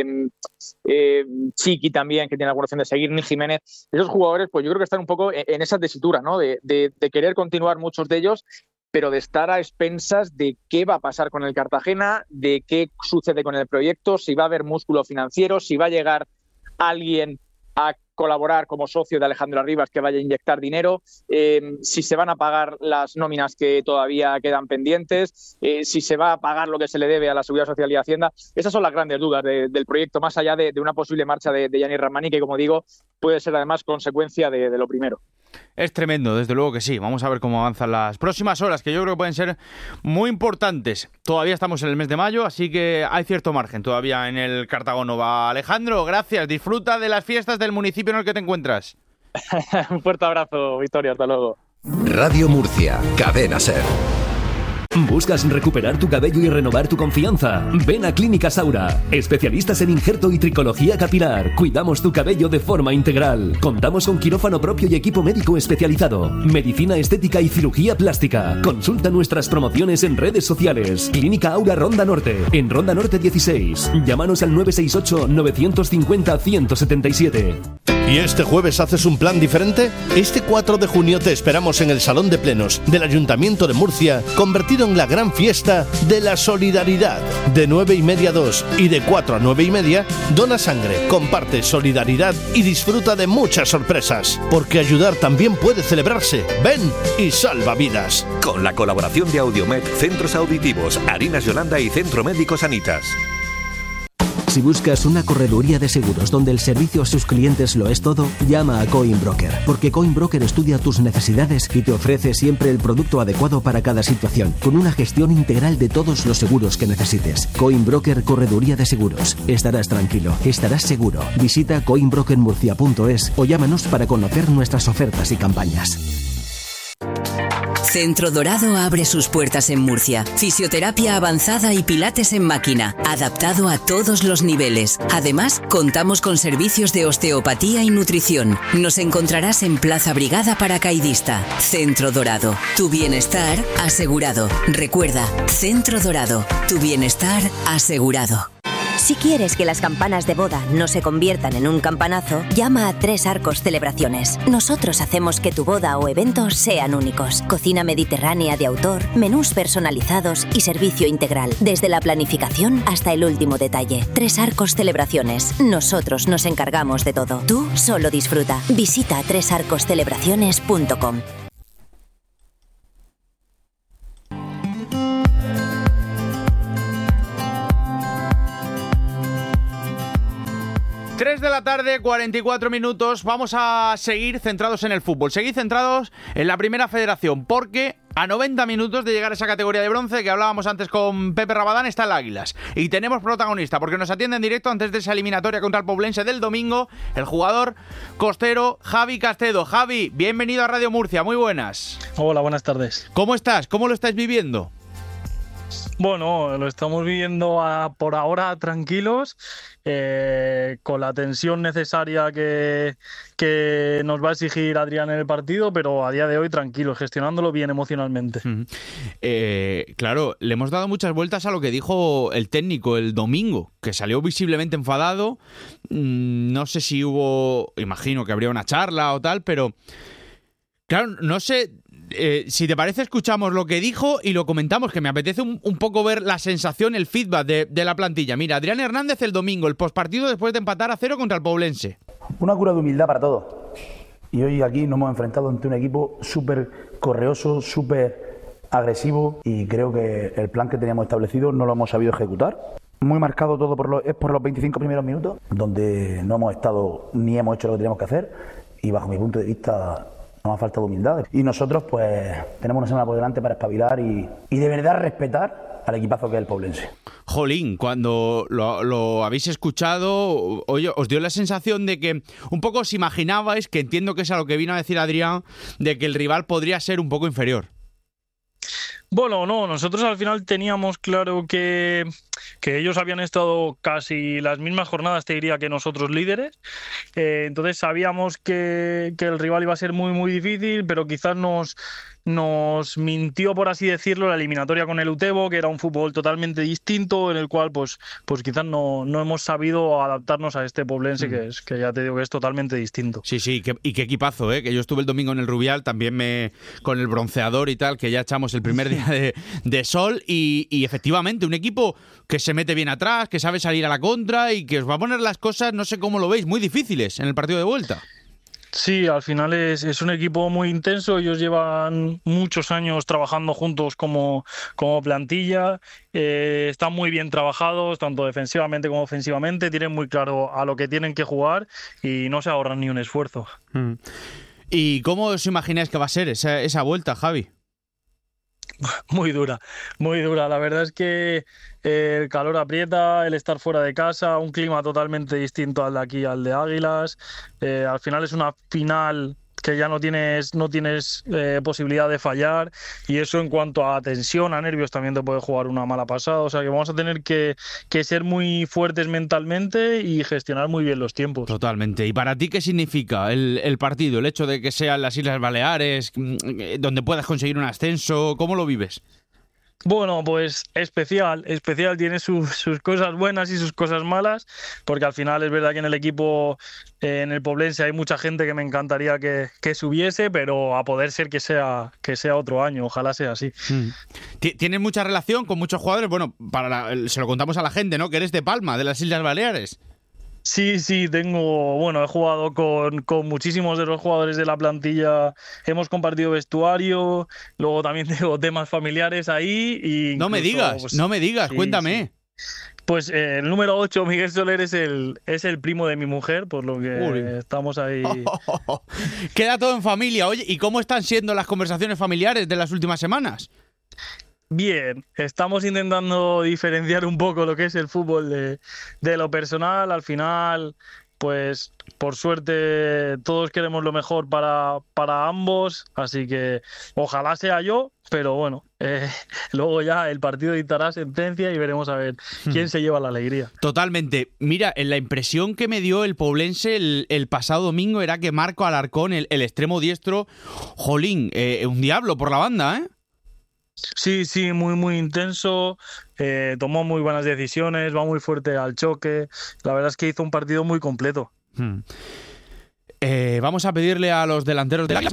Chiqui también, que tiene alguna opción de seguir, Ni Jiménez. Esos jugadores, pues yo creo que están un poco en esa tesitura, ¿no? De querer continuar muchos de ellos, pero de estar a expensas de qué va a pasar con el Cartagena, de qué sucede con el proyecto, si va a haber músculo financiero, si va a llegar alguien a colaborar como socio de Alejandro Arribas que vaya a inyectar dinero, si se van a pagar las nóminas que todavía quedan pendientes, si se va a pagar lo que se le debe a la Seguridad Social y Hacienda. Esas son las grandes dudas del proyecto, más allá de una posible marcha de Giannis Rahmani, que, como digo, puede ser además consecuencia de lo primero. Es tremendo, desde luego que sí. Vamos a ver cómo avanzan las próximas horas, que yo creo que pueden ser muy importantes. Todavía estamos en el mes de mayo, así que hay cierto margen todavía en el Cartagonova. Alejandro, gracias. Disfruta de las fiestas del municipio en el que te encuentras. Un fuerte abrazo, Victoria. Hasta luego. Radio Murcia, Cadena SER. ¿Buscas recuperar tu cabello y renovar tu confianza? Ven a Clínica Saura, especialistas en injerto y tricología capilar. Cuidamos tu cabello de forma integral. Contamos con quirófano propio y equipo médico especializado, medicina estética y cirugía plástica. Consulta nuestras promociones en redes sociales. Clínica Aura Ronda Norte, en Ronda Norte 16. Llámanos al 968-950-177. ¿Y este jueves haces un plan diferente? Este 4 de junio te esperamos en el Salón de Plenos del Ayuntamiento de Murcia, convertido en la gran fiesta de la solidaridad. De 9:30 a 2 y de 4 a 9:30, dona sangre, comparte solidaridad y disfruta de muchas sorpresas. Porque ayudar también puede celebrarse. Ven y salva vidas. Con la colaboración de Audiomed, Centros Auditivos, Harinas Yolanda y Centro Médico Sanitas. Si buscas una correduría de seguros donde el servicio a sus clientes lo es todo, llama a Coinbroker, porque Coinbroker estudia tus necesidades y te ofrece siempre el producto adecuado para cada situación, con una gestión integral de todos los seguros que necesites. Coinbroker Correduría de Seguros. Estarás tranquilo, estarás seguro. Visita coinbrokermurcia.es o llámanos para conocer nuestras ofertas y campañas. Centro Dorado abre sus puertas en Murcia. Fisioterapia avanzada y pilates en máquina, adaptado a todos los niveles. Además, contamos con servicios de osteopatía y nutrición. Nos encontrarás en Plaza Brigada Paracaidista. Centro Dorado. Tu bienestar asegurado. Recuerda, Centro Dorado. Tu bienestar asegurado. Si quieres que las campanas de boda no se conviertan en un campanazo, llama a Tres Arcos Celebraciones. Nosotros hacemos que tu boda o evento sean únicos. Cocina mediterránea de autor, menús personalizados y servicio integral, desde la planificación hasta el último detalle. Tres Arcos Celebraciones. Nosotros nos encargamos de todo. Tú solo disfruta. Visita tresarcoscelebraciones.com. De la tarde, 44 minutos. Vamos a seguir centrados en el fútbol. Seguir centrados en la Primera Federación, porque a 90 minutos de llegar a esa categoría de bronce que hablábamos antes con Pepe Rabadán está el Águilas. Y tenemos protagonista, porque nos atiende en directo antes de esa eliminatoria contra el Poblense del domingo, el jugador costero Javi Castedo. Javi, bienvenido a Radio Murcia. Muy buenas. Hola, buenas tardes. ¿Cómo estás? ¿Cómo lo estáis viviendo? Bueno, lo estamos viviendo por ahora tranquilos, con la tensión necesaria que nos va a exigir Adrián en el partido, pero a día de hoy tranquilos, gestionándolo bien emocionalmente. Claro, le hemos dado muchas vueltas a lo que dijo el técnico el domingo, que salió visiblemente enfadado. No sé si imagino que habría una charla o tal, pero claro, no sé. Si te parece, escuchamos lo que dijo y lo comentamos, que me apetece un poco ver la sensación, el feedback de la plantilla. Mira, Adrián Hernández el domingo, el postpartido después de empatar a 0 contra el Poblense. Una cura de humildad para todos. Y hoy aquí nos hemos enfrentado ante un equipo súper correoso, súper agresivo, y creo que el plan que teníamos establecido no lo hemos sabido ejecutar. Muy marcado todo por los 25 primeros minutos, donde no hemos estado ni hemos hecho lo que teníamos que hacer, y bajo mi punto de vista nos ha faltado humildad. Y nosotros pues tenemos una semana por delante para espabilar y de verdad respetar al equipazo que es el Poblense. Jolín, cuando lo habéis escuchado, oye, os dio la sensación de que un poco os imaginabais, que entiendo que es a lo que vino a decir Adrián, de que el rival podría ser un poco inferior. Bueno, no, nosotros al final teníamos claro que ellos habían estado casi las mismas jornadas, te diría, que nosotros líderes. Entonces sabíamos que el rival iba a ser muy, muy difícil, pero quizás nos mintió, por así decirlo, la eliminatoria con el Utebo, que era un fútbol totalmente distinto, en el cual pues quizás no hemos sabido adaptarnos a este Poblense, que ya te digo que es totalmente distinto. Sí, y qué equipazo, que yo estuve el domingo en el Rubial, también con el bronceador y tal, que ya echamos el primer día de sol, y efectivamente un equipo que se mete bien atrás, que sabe salir a la contra y que os va a poner las cosas, no sé cómo lo veis, muy difíciles en el partido de vuelta. Sí, al final es un equipo muy intenso. Ellos llevan muchos años trabajando juntos como plantilla. Están muy bien trabajados, tanto defensivamente como ofensivamente. Tienen muy claro a lo que tienen que jugar y no se ahorran ni un esfuerzo. ¿Y cómo os imagináis que va a ser esa vuelta, Javi? Muy dura. La verdad es que el calor aprieta, el estar fuera de casa, un clima totalmente distinto al de aquí, al de Águilas. Al final es una final que ya no tienes posibilidad de fallar, y eso en cuanto a tensión, a nervios, también te puede jugar una mala pasada. O sea que vamos a tener que ser muy fuertes mentalmente y gestionar muy bien los tiempos. Totalmente. ¿Y para ti qué significa el partido? El hecho de que sean las Islas Baleares, donde puedas conseguir un ascenso, ¿cómo lo vives? Bueno, pues especial, tiene sus cosas buenas y sus cosas malas, porque al final es verdad que en el equipo, en el Poblense, hay mucha gente que me encantaría que subiese, pero a poder ser que sea otro año, ojalá sea así. ¿Tienes mucha relación con muchos jugadores? Bueno, se lo contamos a la gente, ¿no? Que eres de Palma, de las Islas Baleares. Sí, he jugado con muchísimos de los jugadores de la plantilla, hemos compartido vestuario, luego también tengo temas familiares ahí. Y no me digas, sí, cuéntame. Sí. Pues el número 8, Miguel Soler, es el primo de mi mujer, por lo que estamos ahí. Queda todo en familia. Oye, ¿y cómo están siendo las conversaciones familiares de las últimas semanas? Bien, estamos intentando diferenciar un poco lo que es el fútbol de lo personal. Al final pues por suerte todos queremos lo mejor para ambos, así que ojalá sea yo, pero bueno, luego ya el partido dictará sentencia y veremos a ver quién se lleva la alegría. Totalmente. Mira, la impresión que me dio el poblense el pasado domingo era que Marco Alarcón, el extremo diestro, jolín, un diablo por la banda, ¿eh? Sí, muy intenso, tomó muy buenas decisiones, va muy fuerte al choque, la verdad es que hizo un partido muy completo. Vamos a pedirle a los delanteros del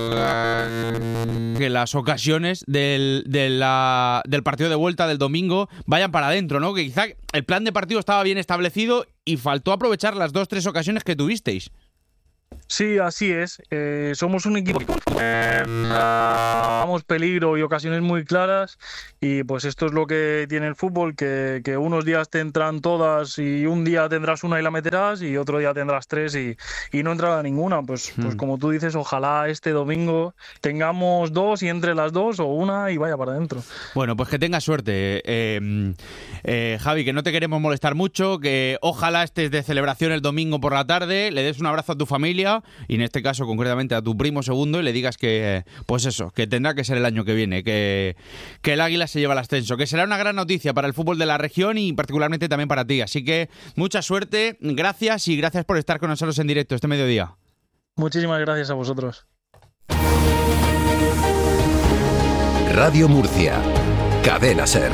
que las ocasiones del partido de vuelta del domingo vayan para adentro, ¿no? Que quizá el plan de partido estaba bien establecido y faltó aprovechar las 2-3 ocasiones que tuvisteis. Sí, así es. Somos un equipo que damos peligro y ocasiones muy claras, y pues esto es lo que tiene el fútbol, que unos días te entran todas y un día tendrás una y la meterás y otro día tendrás 3 y no entrará ninguna. Pues como tú dices, ojalá este domingo tengamos 2 y entre las 2 o una y vaya para adentro. Bueno, pues que tengas suerte. Javi, que no te queremos molestar mucho, que ojalá estés de celebración el domingo por la tarde, le des un abrazo a tu familia y en este caso concretamente a tu primo segundo y le digas que, pues eso, que tendrá que ser el año que viene, que el Águila se lleva el ascenso, que será una gran noticia para el fútbol de la región y particularmente también para ti. Así que mucha suerte, gracias y gracias por estar con nosotros en directo este mediodía. Muchísimas gracias a vosotros. Radio Murcia, Cadena SER.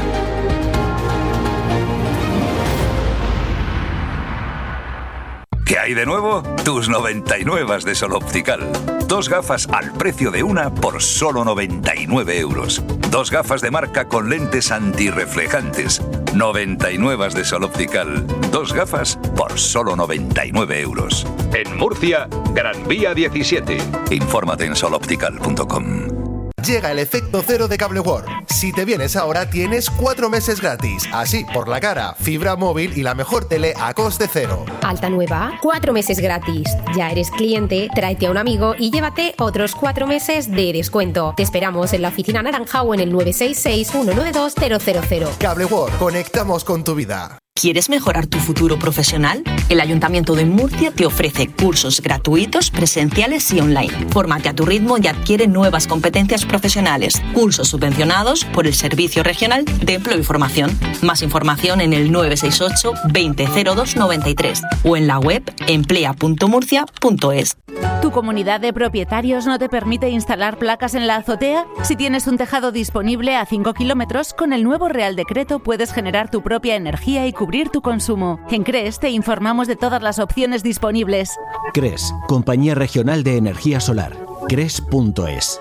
¿Qué hay de nuevo? Tus 99 de Sol Optical. 2 gafas al precio de una por solo 99 euros. 2 gafas de marca con lentes antirreflejantes. 99 de Sol Optical. 2 gafas por solo 99 euros. En Murcia, Gran Vía 17. Infórmate en soloptical.com. Llega el efecto cero de Cable World. Si te vienes ahora tienes 4 meses gratis. Así, por la cara, fibra móvil y la mejor tele a coste cero. Alta nueva, 4 meses gratis. Ya eres cliente, tráete a un amigo y llévate otros 4 meses de descuento. Te esperamos en la oficina naranja o en el 966-192-000. Cable World, conectamos con tu vida. ¿Quieres mejorar tu futuro profesional? El Ayuntamiento de Murcia te ofrece cursos gratuitos, presenciales y online. Fórmate a tu ritmo y adquiere nuevas competencias profesionales. Cursos subvencionados por el Servicio Regional de Empleo y Formación. Más información en el 968 2002 93 o en la web emplea.murcia.es. ¿Tu comunidad de propietarios no te permite instalar placas en la azotea? Si tienes un tejado disponible a 5 kilómetros, con el nuevo Real Decreto puedes generar tu propia energía y cubrir tu consumo. En CRES te informamos de todas las opciones disponibles. CRES, Compañía Regional de Energía Solar. CRES.es.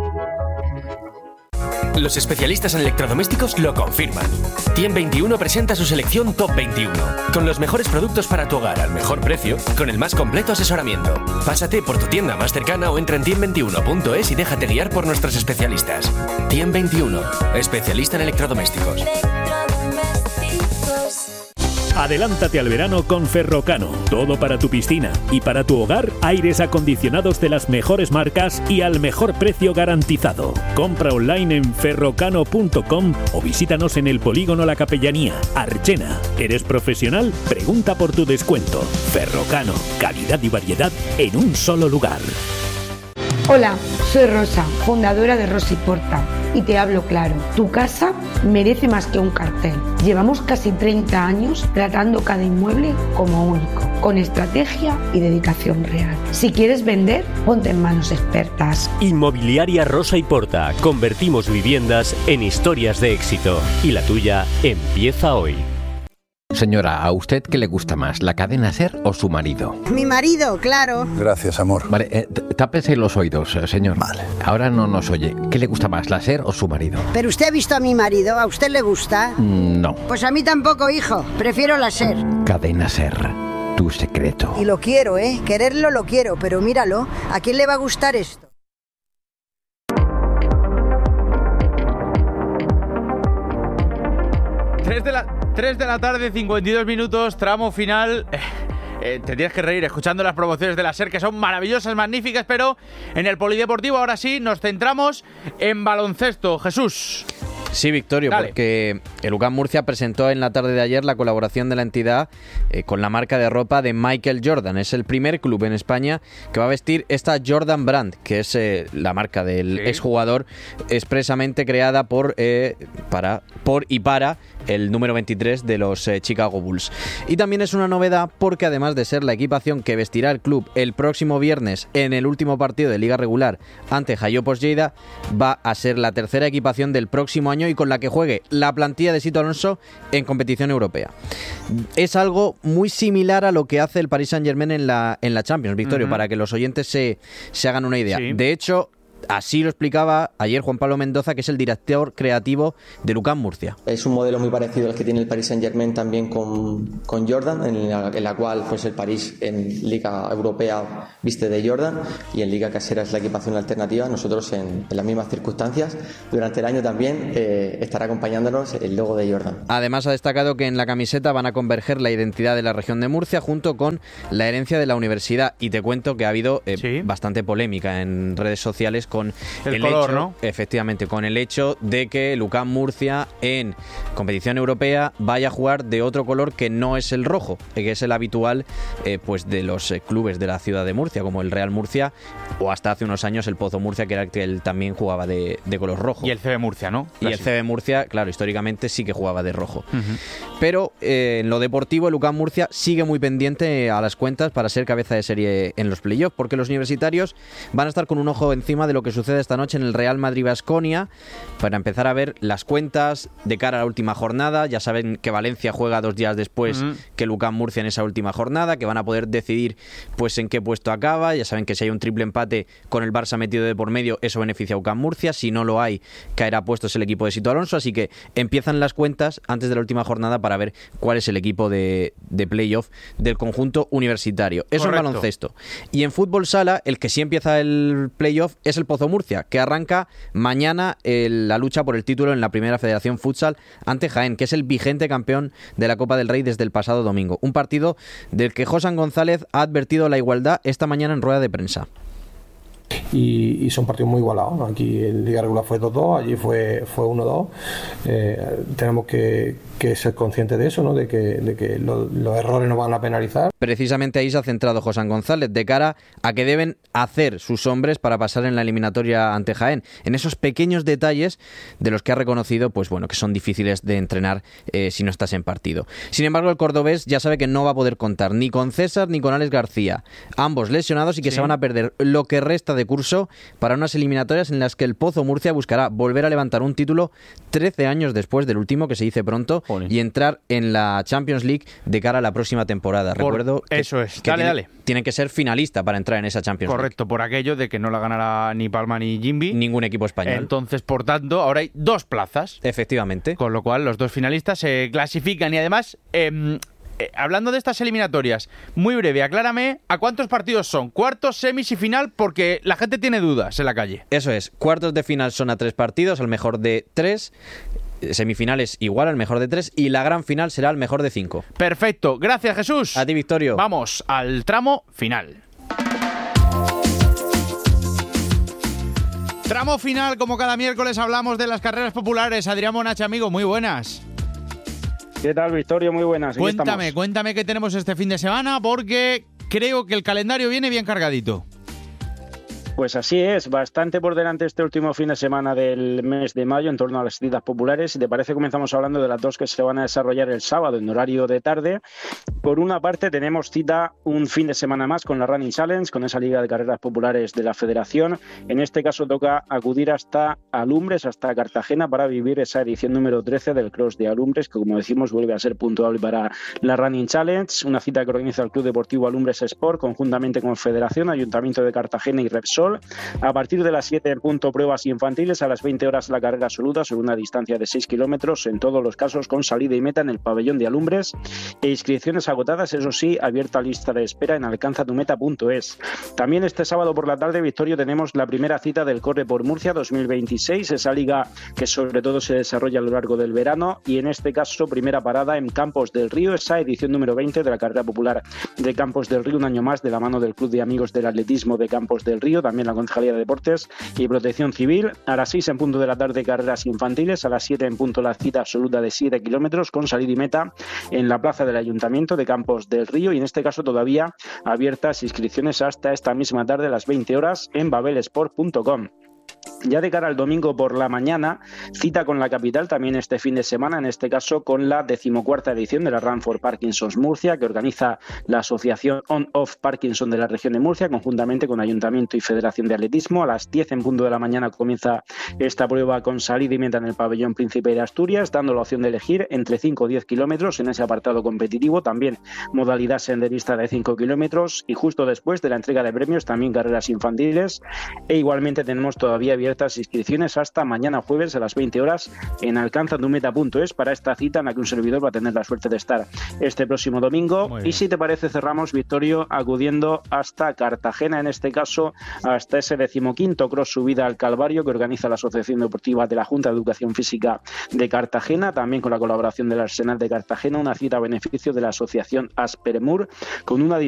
Los especialistas en electrodomésticos lo confirman. Tiem21 presenta su selección Top 21, con los mejores productos para tu hogar al mejor precio, con el más completo asesoramiento. Pásate por tu tienda más cercana o entra en tiem21.es y déjate guiar por nuestros especialistas. Tiem21, especialista en electrodomésticos. Adelántate al verano con Ferrocano. Todo para tu piscina y para tu hogar, aires acondicionados de las mejores marcas y al mejor precio garantizado. Compra online en ferrocano.com o visítanos en el Polígono La Capellanía, Archena. ¿Eres profesional? Pregunta por tu descuento. Ferrocano, calidad y variedad en un solo lugar. Hola, soy Rosa, fundadora de Rosa y Porta, y te hablo claro. Tu casa merece más que un cartel. Llevamos casi 30 años tratando cada inmueble como único, con estrategia y dedicación real. Si quieres vender, ponte en manos expertas. Inmobiliaria Rosa y Porta. Convertimos viviendas en historias de éxito. Y la tuya empieza hoy. Señora, ¿a usted qué le gusta más, la cadena SER o su marido? Mi marido, claro. Gracias, amor. Vale, tápese los oídos, señor. Vale. Ahora no nos oye. ¿Qué le gusta más, la SER o su marido? ¿Pero usted ha visto a mi marido? ¿A usted le gusta? No. Pues a mí tampoco, hijo. Prefiero la SER. Cadena SER, tu secreto. Y lo quiero, ¿eh? Quererlo lo quiero, pero míralo. ¿A quién le va a gustar esto? Tres de la tarde, 52 minutos, tramo final. Te tienes que reír escuchando las promociones de la SER, que son maravillosas, magníficas, pero en el polideportivo ahora sí nos centramos en baloncesto. Jesús. Sí, Victorio, Dale. porque el UCAM Murcia presentó en la tarde de ayer la colaboración de la entidad con la marca de ropa de Michael Jordan. Es el primer club en España que va a vestir esta Jordan Brand, que es la marca del exjugador expresamente creada por y para el número 23 de los Chicago Bulls. Y también es una novedad porque además de ser la equipación que vestirá el club el próximo viernes en el último partido de Liga Regular ante Jayopos Lleida, va a ser la tercera equipación del próximo año y con la que juegue la plantilla de Sito Alonso en competición europea. Es algo muy similar a lo que hace el Paris Saint-Germain en la Champions, Victorio, para que los oyentes se hagan una idea. Sí. De hecho, así lo explicaba ayer Juan Pablo Mendoza, que es el director creativo de UCAM Murcia. Es un modelo muy parecido al que tiene el Paris Saint-Germain también con Jordan, en la cual pues el París en Liga Europea viste de Jordan y en Liga Casera es la equipación alternativa. Nosotros en las mismas circunstancias durante el año también estará acompañándonos el logo de Jordan. Además ha destacado que en la camiseta van a converger la identidad de la región de Murcia junto con la herencia de la universidad, y te cuento que ha habido bastante polémica en redes sociales con el color, hecho, ¿no? Efectivamente, con el hecho de que el UCAM Murcia en competición europea vaya a jugar de otro color que no es el rojo, que es el habitual pues de los clubes de la ciudad de Murcia, como el Real Murcia o hasta hace unos años el Pozo Murcia, que era el que él también jugaba de color rojo. Y el CB Murcia, ¿no? Y el CB Murcia, claro, históricamente sí que jugaba de rojo. Pero en lo deportivo el UCAM Murcia sigue muy pendiente a las cuentas para ser cabeza de serie en los playoffs, porque los universitarios van a estar con un ojo encima de lo que sucede esta noche en el Real Madrid-Baskonia para empezar a ver las cuentas de cara a la última jornada. Ya saben que Valencia juega 2 días después que el UCAM Murcia en esa última jornada, que van a poder decidir pues en qué puesto acaba. Ya saben que si hay un triple empate con el Barça metido de por medio, eso beneficia a UCAM Murcia. Si no lo hay, caerá puestos el equipo de Sito Alonso. Así que empiezan las cuentas antes de la última jornada para ver cuál es el equipo de playoff del conjunto universitario. Eso en baloncesto. Y en fútbol sala, el que sí empieza el playoff es el Pozo Murcia, que arranca mañana la lucha por el título en la Primera Federación Futsal ante Jaén, que es el vigente campeón de la Copa del Rey desde el pasado domingo. Un partido del que Josan González ha advertido la igualdad esta mañana en rueda de prensa. Y son partidos muy igualados, ¿no? Aquí en Liga Regular fue 2-2, allí fue 1-2. Tenemos que ser conscientes de eso, ¿no? De que los errores nos van a penalizar. Precisamente ahí se ha centrado Josan González, de cara a que deben hacer sus hombres para pasar en la eliminatoria ante Jaén, en esos pequeños detalles de los que ha reconocido pues bueno, que son difíciles de entrenar si no estás en partido. Sin embargo, el cordobés ya sabe que no va a poder contar ni con César ni con Alex García, ambos lesionados, y que se van a perder lo que resta de curso para unas eliminatorias en las que el Pozo Murcia buscará volver a levantar un título 13 años después del último, que se dice pronto, y entrar en la Champions League de cara a la próxima temporada. Recuerdo que, eso es, que dale. Tienen que ser finalista para entrar en esa Champions League. Correcto, por aquello de que no la ganará ni Palma ni Jimby. Ningún equipo español. Entonces, por tanto, ahora hay 2 plazas. Efectivamente. Con lo cual, los 2 finalistas se clasifican y además... hablando de estas eliminatorias, muy breve, aclárame a cuántos partidos son, cuartos, semis y final, porque la gente tiene dudas en la calle. Eso es, cuartos de final son a 3 partidos, al mejor de 3, semifinales igual al mejor de 3 y la gran final será al mejor de 5. Perfecto, gracias Jesús. A ti, Victorio. Vamos al tramo final. Tramo final, como cada miércoles hablamos de las carreras populares. Adrián Monache, amigo, muy buenas. ¿Qué tal, Victorio? Muy buenas. Cuéntame qué tenemos este fin de semana, porque creo que el calendario viene bien cargadito. Pues así es, bastante por delante este último fin de semana del mes de mayo en torno a las citas populares. Si te parece, comenzamos hablando de las 2 que se van a desarrollar el sábado en horario de tarde. Por una parte, tenemos cita un fin de semana más con la Running Challenge, con esa liga de carreras populares de la Federación. En este caso toca acudir hasta Alumbres, hasta Cartagena, para vivir esa edición número 13 del Cross de Alumbres, que como decimos vuelve a ser puntuable para la Running Challenge. Una cita que organiza el Club Deportivo Alumbres Sport, conjuntamente con Federación, Ayuntamiento de Cartagena y Repsol. A partir de las 7 en punto pruebas infantiles, a las 20 horas la carrera absoluta sobre una distancia de 6 kilómetros, en todos los casos con salida y meta en el pabellón de Alumbres, e inscripciones agotadas, eso sí, abierta lista de espera en alcanzatumeta.es. También este sábado por la tarde, Victorio, tenemos la primera cita del Corre por Murcia 2026, esa liga que sobre todo se desarrolla a lo largo del verano, y en este caso primera parada en Campos del Río, esa edición número 20 de la carrera popular de Campos del Río, un año más de la mano del Club de Amigos del Atletismo de Campos del Río. También también la Concejalía de Deportes y Protección Civil. A las 6 en punto de la tarde, carreras infantiles. A las 7 en punto, la cita absoluta de 7 kilómetros con salida y meta en la plaza del Ayuntamiento de Campos del Río, y en este caso todavía abiertas inscripciones hasta esta misma tarde a las 20 horas en babelesport.com. Ya de cara al domingo por la mañana, cita con la capital también este fin de semana, en este caso con la 14ª edición de la Run for Parkinson's Murcia, que organiza la Asociación On-Off Parkinson de la región de Murcia, conjuntamente con Ayuntamiento y Federación de Atletismo. A las 10 en punto de la mañana comienza esta prueba con salida y meta en el pabellón Príncipe de Asturias, dando la opción de elegir entre 5 o 10 kilómetros en ese apartado competitivo, también modalidad senderista de 5 kilómetros, y justo después de la entrega de premios también carreras infantiles, e igualmente tenemos todavía abiertas inscripciones hasta mañana jueves a las 20 horas en alcanzandumeta.es para esta cita en la que un servidor va a tener la suerte de estar este próximo domingo. Y si te parece, cerramos, Victorio, acudiendo hasta Cartagena, en este caso hasta ese 15º Cross Subida al Calvario que organiza la Asociación Deportiva de la Junta de Educación Física de Cartagena, también con la colaboración del Arsenal de Cartagena, una cita a beneficio de la Asociación Asperemur, con una